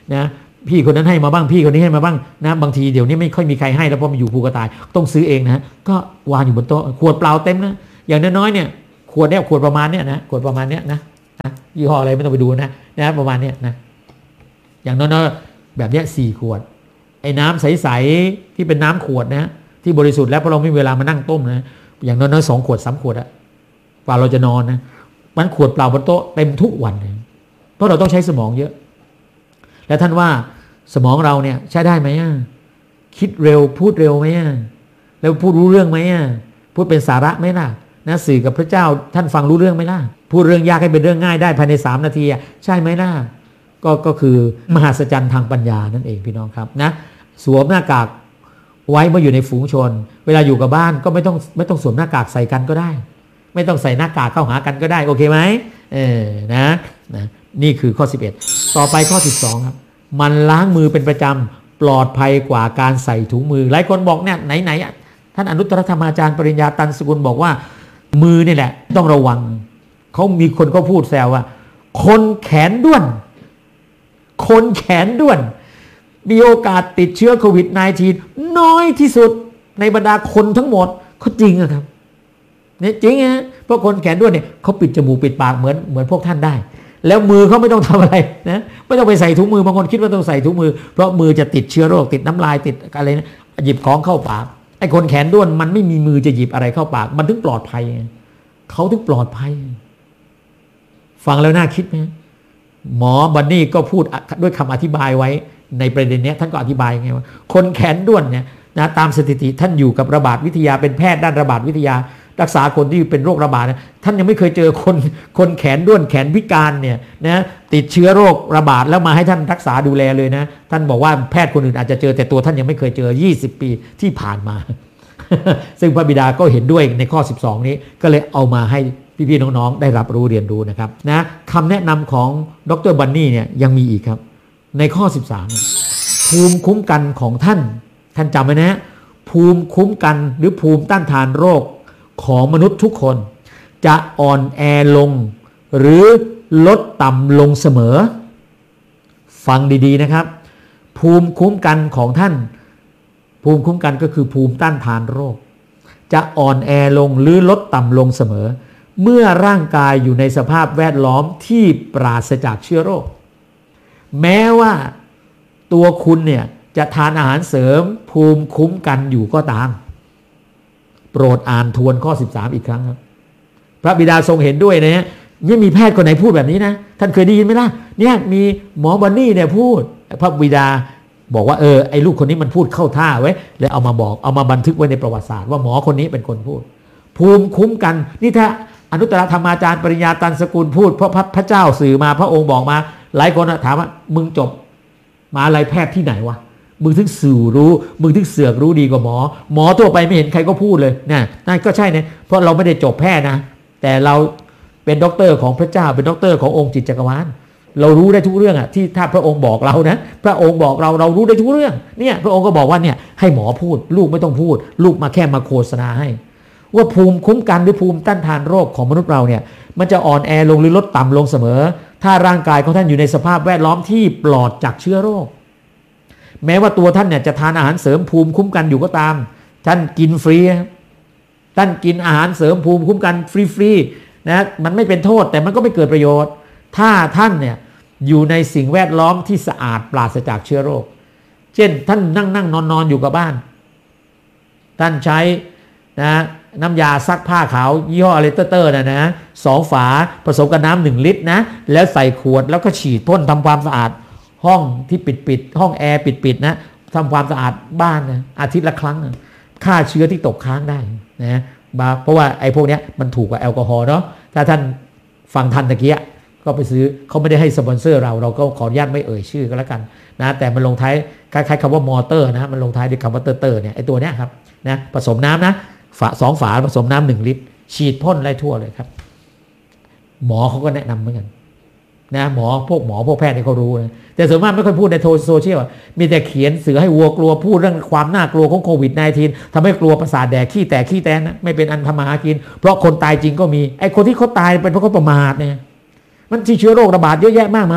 S1: นะพี่คนนั้นให้มาบ้างพี่คนนี้ให้มาบ้างนะบางทีเดี๋ยวนี้ไม่ค่อยมีใครให้แล้วเพราะมันอยู่ภูกระต่ายต้องซื้อเองนะก็วางอยู่บนโต๊ะขวดเปล่าเต็มนะอย่างน้อยๆเนี่ยขวดเนี้ยขวดประมาณเนี้ยนะขวดประมาณเนี้ยนะนะยี่ห้ออะไรไม่ต้องไปดูนะนะประมาณเนี้ยนะอย่างน้อยๆแบบเนี้ยสี่ขวดไอ้น้ำใสๆที่เป็นน้ำขวดนะที่บริสุทธิ์แล้วเพราะเราไม่มีเวลามานั่งต้มนะอย่างน้อยๆสองขวดสามขวดอะกว่าเราจะนอนนะมันขวดเปล่าบนโต๊ะเต็มทุกวันเลยเพราะเราต้องใช้สมองเยอะแล้วท่านว่าสมองเราเนี่ยใช้ได้ไหมคิดเร็วพูดเร็วไหมแล้วพูดรู้เรื่องไหมพูดเป็นสาระไหมล่ะนะสื่อกับพระเจ้าท่านฟังรู้เรื่องไหมล่ะพูดเรื่องยากให้เป็นเรื่องง่ายได้ภายในสามนาทีใช่ไหมล่ะก็ก็คือมหัศจรรย์ทางปัญญานั่นเองพี่น้องครับนะสวมหน้ากากไว้เมื่ออยู่ในฝูงชนเวลาอยู่กับบ้านก็ไม่ต้องไม่ต้องสวมหน้ากากใส่กันก็ได้ไม่ต้องใส่หน้ากากเข้าหากันก็ได้โอเคไหมเออนะนะนี่คือข้อสิบเอ็ดต่อไปข้อสิบสองครับมันล้างมือเป็นประจำปลอดภัยกว่าการใส่ถุงมือหลายคนบอกเนี่ยไหนไหนท่านอนุตตรธรรมาจารย์ปริญญาตันสกุลบอกว่ามือนี่แหละต้องระวังเขามีคนก็พูดแซวว่าคนแขนด้วนคนแขนด้วนมีโอกาสติดเชื้อโควิด สิบเก้า น้อยที่สุดในบรรดาคนทั้งหมดเขาจริงอะครับเนี่ยจริงฮะเพราะคนแขนด้วนเนี่ยเขาปิดจมูกปิดปากเหมือนเหมือนพวกท่านได้แล้วมือเขาไม่ต้องทำอะไรนะไม่ต้องไปใส่ถุงมือบางคนคิดว่าต้องใส่ถุงมือเพราะมือจะติดเชื้อโรคติดน้ำลายติดอะไรนะหยิบของเข้าปากไอ้คนแขนด้วนมันไม่มีมือจะหยิบอะไรเข้าปากมันถึงปลอดภัยเขาถึงปลอดภัยฟังแล้วน่าคิดไหมหมอบันนี่ก็พูดด้วยคำอธิบายไว้ในประเด็นนี้ท่านก็อธิบายไงว่าคนแขนด้วนเนี่ยนะตามสถิติท่านอยู่กับระบาดวิทยาเป็นแพทย์ด้านระบาดวิทยารักษาคนที่เป็นโรคระบาดนะท่านยังไม่เคยเจอคนคนแขนด้วนแขนพิการเนี่ยนะติดเชื้อโรคระบาดแล้วมาให้ท่านรักษาดูแลเลยนะท่านบอกว่าแพทย์คนอื่นอาจจะเจอแต่ตัวท่านยังไม่เคยเจอยี่สิบปีที่ผ่านมา ซึ่งพระบิดาก็เห็นด้วยในข้อสิบสองนี้ก็เลยเอามาให้พี่ๆน้องๆได้รับรู้เรียนรู้นะครับนะคำแนะนำของดร.บันนี่เนี่ยยังมีอีกครับในข้อสิบสามภูมิคุ้มกันของท่านท่านจำไว้นะภูมิคุ้มกันหรือภูมิต้านทานโรคของมนุษย์ทุกคนจะอ่อนแอลงหรือลดต่ำลงเสมอฟังดีๆนะครับภูมิคุ้มกันของท่านภูมิคุ้มกันก็คือภูมิต้านทานโรคจะอ่อนแอลงหรือลดต่ำลงเสมอเมื่อร่างกายอยู่ในสภาพแวดล้อมที่ปราศจากเชื้อโรคแม้ว่าตัวคุณเนี่ยจะทานอาหารเสริมภูมิคุ้มกันอยู่ก็ตามโปรดอ่านทวนข้อสิบสามอีกครั้งครับพระบิดาทรงเห็นด้วยนะฮะยังมีแพทย์คนไหนพูดแบบนี้นะท่านเคยได้ยินไหมล่ะเนี่ยมีหมอบันนี่เนี่ยพูดพระบิดาบอกว่าเออไอ้ลูกคนนี้มันพูดเข้าท่าไว้แล้วเอามาบอกเอามาบันทึกไว้ในประวัติศาสตร์ว่าหมอคนนี้เป็นคนพูดภูมิคุ้มกันนี่ถ้าอนุตตรธรรมาจารย์ปริญญาตันสกุลพูดเพราะพระเจ้าสื่อมาพระองค์บอกมาหลายคนถามว่ามึงจบมหาวิทยาลัยแพทย์ที่ไหนวะมึงถึงสื่อรู้มึงถึงเสือกรู้ดีกว่าหมอหมอทั่วไปไม่เห็นใครก็พูดเลยเนี่ยนั่นก็ใช่เนี่ยเพราะเราไม่ได้จบแพทย์นะแต่เราเป็นด็อกเตอร์ของพระเจ้าเป็นด็อกเตอร์ขององค์จิตจักรวาลเรารู้ได้ทุกเรื่องอ่ะที่ถ้าพระองค์บอกเรานะพระองค์บอกเราเรารู้ได้ทุกเรื่องเนี่ยพระองค์ก็บอกว่าเนี่ยให้หมอพูดลูกไม่ต้องพูดลูกมาแค่มาโฆษณาให้ว่าภูมิคุ้มกันหรือภูมิต้านทานโรคของมนุษย์เราเนี่ยมันจะอ่อนแอลงหรือลดต่ำลงเสมอถ้าร่างกายของท่านอยู่ในสภาพแวดล้อมที่ปลอดจากเชื้อโรคแม้ว่าตัวท่านเนี่ยจะทานอาหารเสริมภูมิคุ้มกันอยู่ก็ตามท่านกินฟรีท่านกินอาหารเสริมภูมิคุ้มกันฟรีๆนะมันไม่เป็นโทษแต่มันก็ไม่เกิดประโยชน์ถ้าท่านเนี่ยอยู่ในสิ่งแวดล้อมที่สะอาดปราศจากเชื้อโรคเช่นท่านนั่งนั่งนอนนอนอยู่กับบ้านท่านใช้นะน้ำยาซักผ้าขาวยี่ห้ออะไรเตอร์ๆนะนะสองฝาผสมกับน้ำหนึ่งลิตรนะแล้วใส่ขวดแล้วก็ฉีดพ่นทำความสะอาดห้องที่ปิดๆห้องแอร์ปิดๆนะทำความสะอาดบ้านนะอาทิตย์ละครั้งนะฆ่าเชื้อที่ตกค้างได้นะเพราะว่าไอ้พวกนี้มันถูกกว่าแอลกอฮอล์เนาะถ้าท่านฟังทันตะเกียก็ไปซื้อเขาไม่ได้ให้สปอนเซอร์เราเราก็ขออนุญาตไม่เอ่ยชื่อก็แล้วกันนะแต่มันลงท้ายคล้ายๆคำว่ามอเตอร์นะมันลงท้ายด้วยคำว่าเตอร์เตอร์เนี่ยไอ้ตัวเนี้ยครับนะผสมน้ำนะฝาสองฝาผสมน้ำหนึ่งลิตรฉีดพ่นไล่ทั่วเลยครับหมอเขาก็แนะนำเหมือนกันนะหมอพวกหมอพวกแพทย์เนี่ยเขารู้นะแต่ส่วนมากไม่ค่อยพูดในโซเชียลมีแต่เขียนเสือให้วัวกลัวพูดเรื่องความน่ากลัวของโควิด สิบเก้า ทำให้กลัวประสาทแดกขี้แตกขี้แตนนะไม่เป็นอันทำมาหากินเพราะคนตายจริงก็มีไอ้คนที่เขาตายเป็นเพราะเขาประมาทเนี่ยมันที่เชื้อโรคระบาดเยอะแยะมากมาย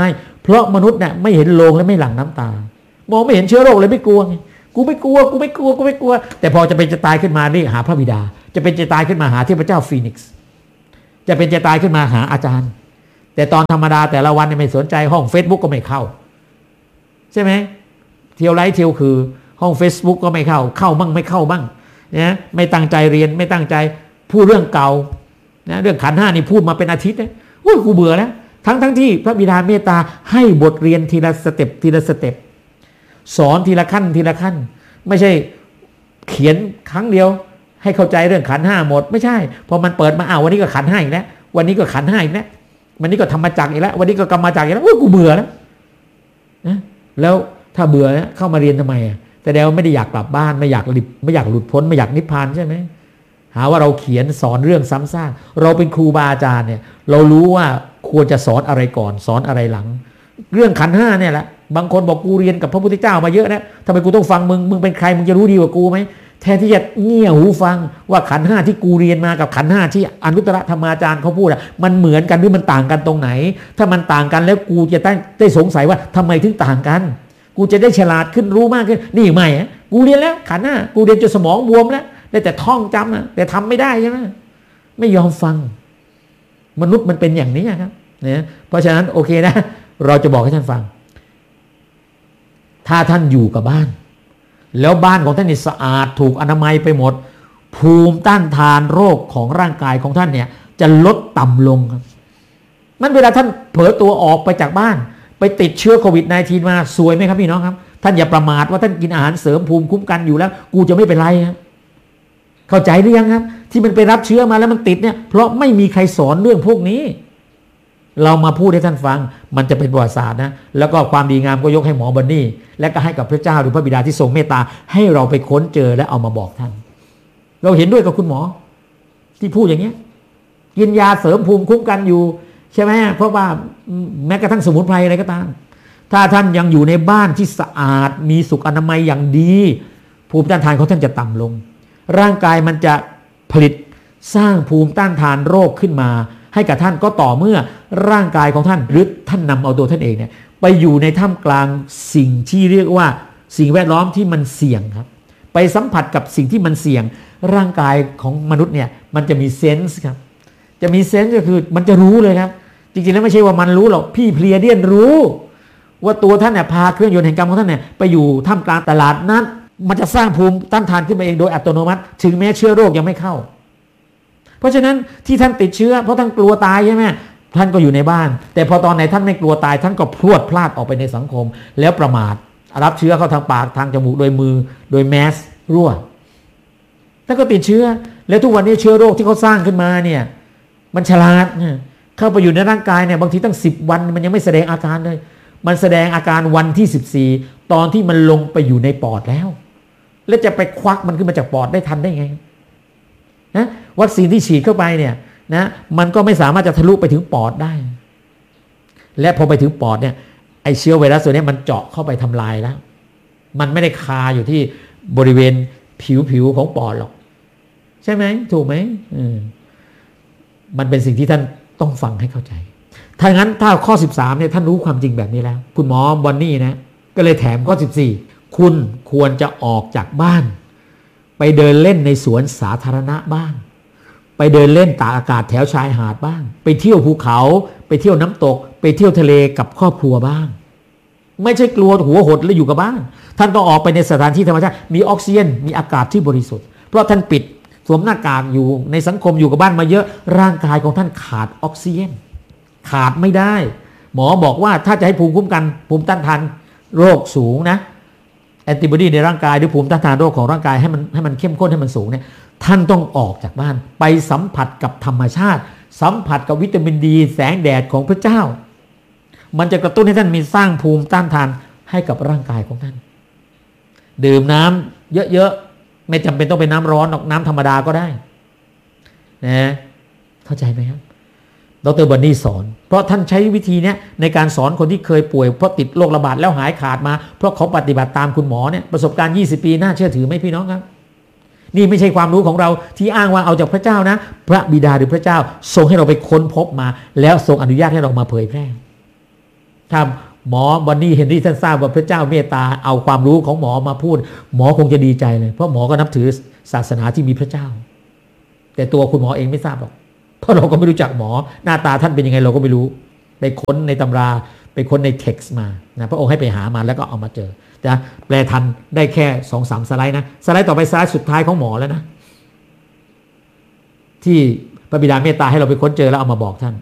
S1: เพราะมนุษย์เนี่ยไม่เห็นโลงและไม่หลั่งน้ำตามองไม่เห็นเชื้อโรคเลยไม่กลัวไงกูไม่กลัวกูไม่กลัวกูไม่กลัวแต่พอจะเป็นจะตายขึ้นมานี่หาพระบิดาจะเป็นจะตายขึ้นมาหาเทพเจ้าฟีนิกซ์จะเป็นจะตายขึ้นมาหาอาจารย์แต่ตอนธรรมดาแต่ละวันไม่สนใจห้อง Facebook ก็ไม่เข้าใช่ไหมเที่ยวไลฟ์เที่ยวคือห้อง Facebook ก็ไม่เข้าเข้าบ้างไม่เข้าบ้างนะไม่ตั้งใจเรียนไม่ตั้งใจพูดเรื่องเก่านะเรื่องขันธ์ห้านี่พูดมาเป็นอาทิตย์นะโอ้ยกูเบื่อแล้วทั้งทั้งที่พระบิดาเมตตาให้บทเรียนทีละสเต็ปทีละสเต็ปสอนทีละขั้นทีละขั้นไม่ใช่เขียนครั้งเดียวให้เข้าใจเรื่องขันธ์ห้าหมดไม่ใช่พอมันเปิดมาอ้าววันนี้ก็ขันธ์ห้าอีกแล้ววันนี้ก็ขันธ์ห้าอีกแล้ววันนี้ก็ธรรมจักรอีกแล้ววันนี้ก็กรรมจักรอีกแล้วโอ้ยกูเบื่อแล้วนะแล้วถ้าเบื่อเข้ามาเรียนทำไมอ่ะแต่เดี๋ยวไม่ได้อยากกลับบ้านไม่อยากหลุดไม่อยากหลุดพ้นไม่อยากนิพพานใช่ไหมหาว่าเราเขียนสอนเรื่องซ้ำซากเราเป็นครูบาอาจารย์เนี่ยเรารู้ว่าควรจะสอนอะไรก่อนสอนอะไรหลังเรื่องขันธ์ห้าเนี่ยแหละบางคนบอกกูเรียนกับพระพุทธเจ้ามาเยอะแล้วทำไมกูต้องฟังมึงมึงเป็นใครมึงจะรู้ดีกว่ากูไหมแทนที่จะเงี่ยหูฟังว่าขันธ์ห้าที่กูเรียนมากับขันธ์ห้าที่อนุตตรธรรมาจารย์เขาพูดอะมันเหมือนกันหรือมันต่างกันตรงไหนถ้ามันต่างกันแล้วกูจะได้ได้สงสัยว่าทำไมถึงต่างกันกูจะได้ฉลาดขึ้นรู้มากขึ้นนี่ไม่อะกูเรียนแล้วขันธ์ห้ากูเรียนจนสมองบวมแล้วได้แต่ท่องจำนะแต่ทำไม่ได้ใช่ไหมไม่ยอมฟังมนุษย์มันเป็นอย่างนี้ครับเนี่ยเพราะฉะนั้นโอเคนะเราจะบอกให้ท่านฟังถ้าท่านอยู่กับบ้านแล้วบ้านของท่านนี่สะอาดถูกอนามัยไปหมดภูมิต้านทานโรคของร่างกายของท่านเนี่ยจะลดต่ำลงครับนั้นเวลาท่านเผลอตัวออกไปจากบ้านไปติดเชื้อโควิด สิบเก้า มาสวยไหมครับพี่น้องครับท่านอย่าประมาทว่าท่านกินอาหารเสริมภูมิคุ้มกันอยู่แล้วกูจะไม่เป็นไรครับเข้าใจหรือยังครับที่มันไปรับเชื้อมาแล้วมันติดเนี่ยเพราะไม่มีใครสอนเรื่องพวกนี้เรามาพูดให้ท่านฟังมันจะเป็นประวัติศาสตร์นะแล้วก็ความดีงามก็ยกให้หมอบันนี่และก็ให้กับพระเจ้าหรือพระบิดาที่ทรงเมตตาให้เราไปค้นเจอและเอามาบอกท่านเราเห็นด้วยกับคุณหมอที่พูดอย่างเงี้ยกินยาเสริมภูมิคุ้มกันอยู่ใช่ไหมเพราะว่าแม้กระทั่งสมุนไพรอะไรก็ตามถ้าท่านยังอยู่ในบ้านที่สะอาดมีสุขอนามัยอย่างดีภูมิต้านทานของท่านจะต่ำลงร่างกายมันจะผลิตสร้างภูมิต้านทานโรคขึ้นมาให้กับท่านก็ต่อเมื่อร่างกายของท่านหรือท่านนำเอาตัวท่านเองเนี่ยไปอยู่ในท่ามกลางสิ่งที่เรียกว่าสิ่งแวดล้อมที่มันเสี่ยงครับไปสัมผัสกับสิ่งที่มันเสี่ยงร่างกายของมนุษย์เนี่ยมันจะมีเซนส์ครับจะมีเซนส์ก็คือมันจะรู้เลยครับจริงๆแล้วไม่ใช่ว่ามันรู้หรอกพี่เพลียเดียนรู้ว่าตัวท่านเนี่ยพาเครื่องยนต์แห่งกรรมของท่านเนี่ยไปอยู่ท่ามกลางตลาดนั้นมันจะสร้างภูมิต้านทานขึ้นมาเองโดยอัตโนมัติถึงแม้เชื้อโรคยังไม่เข้าเพราะฉะนั้นที่ท่านติดเชื้อเพราะท่านกลัวตายใช่ไหมท่านก็อยู่ในบ้านแต่พอตอนไหนท่านไม่กลัวตายท่านก็พรวดพลาดออกไปในสังคมแล้วประมาทรับเชื้อเข้าทางปากทางจมูกโดยมือโดยแมสรั่วท่านก็ติดเชื้อแล้วทุกวันนี้เชื้อโรคที่เขาสร้างขึ้นมาเนี่ยมันฉลาดเข้าไปอยู่ในร่างกายเนี่ยบางทีตั้งสิบวันมันยังไม่แสดงอาการเลยมันแสดงอาการวันที่สิบสี่ตอนที่มันลงไปอยู่ในปอดแล้วแล้วจะไปควักมันขึ้นมาจากปอดได้ทันได้ไงนะวัคซีนที่ฉีดเข้าไปเนี่ยนะมันก็ไม่สามารถจะทะลุไปถึงปอดได้และพอไปถึงปอดเนี่ยไอเชื้อไวรัสตัวนี้มันเจาะเข้าไปทำลายแล้วมันไม่ได้คาอยู่ที่บริเวณผิวผิวของปอดหรอกใช่ไหมถูกไหมอืมมันเป็นสิ่งที่ท่านต้องฟังให้เข้าใจถ้างั้นถ้าข้อสิบสามเนี่ยท่านรู้ความจริงแบบนี้แล้วคุณหมอบอนนี่นะก็เลยแถมข้อสิบสี่คุณควรจะออกจากบ้านไปเดินเล่นในสวนสาธารณะบ้างไปเดินเล่นตากอากาศแถวชายหาดบ้างไปเที่ยวภูเขาไปเที่ยวน้ำตกไปเที่ยวทะเลกับครอบครัวบ้างไม่ใช่กลัวหัวหดแล้วอยู่กับบ้านท่านต้องออกไปในสถานที่ธรรมชาติมีออกซิเจนมีอากาศที่บริสุทธิ์เพราะท่านปิดสวมหน้ากากอยู่ในสังคมอยู่กับบ้านมาเยอะร่างกายของท่านขาดออกซิเจนขาดไม่ได้หมอบอกว่าถ้าจะให้ภูมิคุ้มกันภูมิต้านทานโรคสูงนะแอนติบอดีในร่างกายหรือภูมิต้านทานโรคของร่างกายให้มันให้มันเข้มข้นให้มันสูงเนี่ยท่านต้องออกจากบ้านไปสัมผัสกับธรรมชาติสัมผัสกับวิตามินดีแสงแดดของพระเจ้ามันจะกระตุ้นให้ท่านมีสร้างภูมิต้านทานให้กับร่างกายของท่านดื่มน้ำเยอะๆไม่จำเป็นต้องเป็นน้ำร้อนหรอกน้ำธรรมดาก็ได้นะเข้าใจไหมครับดร.บอนนี่สอนเพราะท่านใช้วิธีนี้ในการสอนคนที่เคยป่วยเพราะติดโรคระบาดแล้วหายขาดมาเพราะเขาปฏิบัติตามคุณหมอเนี่ยประสบการณ์ยี่สิบปีน่าเชื่อถือไหมพี่น้องครับนี่ไม่ใช่ความรู้ของเราที่อ้างว่าเอาจากพระเจ้านะพระบิดาหรือพระเจ้าทรงให้เราไปค้นพบมาแล้วทรงอนุญาตให้เรามาเผยแพร่ถ้าหมอวันนี้เฮนรี่ท่านทราบว่าพระเจ้าเมตตาเอาความรู้ของหมอมาพูดหมอคงจะดีใจเลยเพราะหมอก็นับถือศาสนาที่มีพระเจ้าแต่ตัวคุณหมอเองไม่ทราบหรอกเพราะเราก็ไม่รู้จักหมอหน้าตาท่านเป็นยังไงเราก็ไม่รู้ไปค้นในตำราไปค้นในเท็กซ์มานะพระองค์ให้ไปหามาแล้วก็เอามาเจอนะแปลทันได้แค่สองสามสไลด์นะสไลด์ต่อไปสไลด์สุดท้ายของหมอแล้วนะที่พระบิดาเมตตาให้เราไปค้นเจอแล้วเอามาบอกท่าน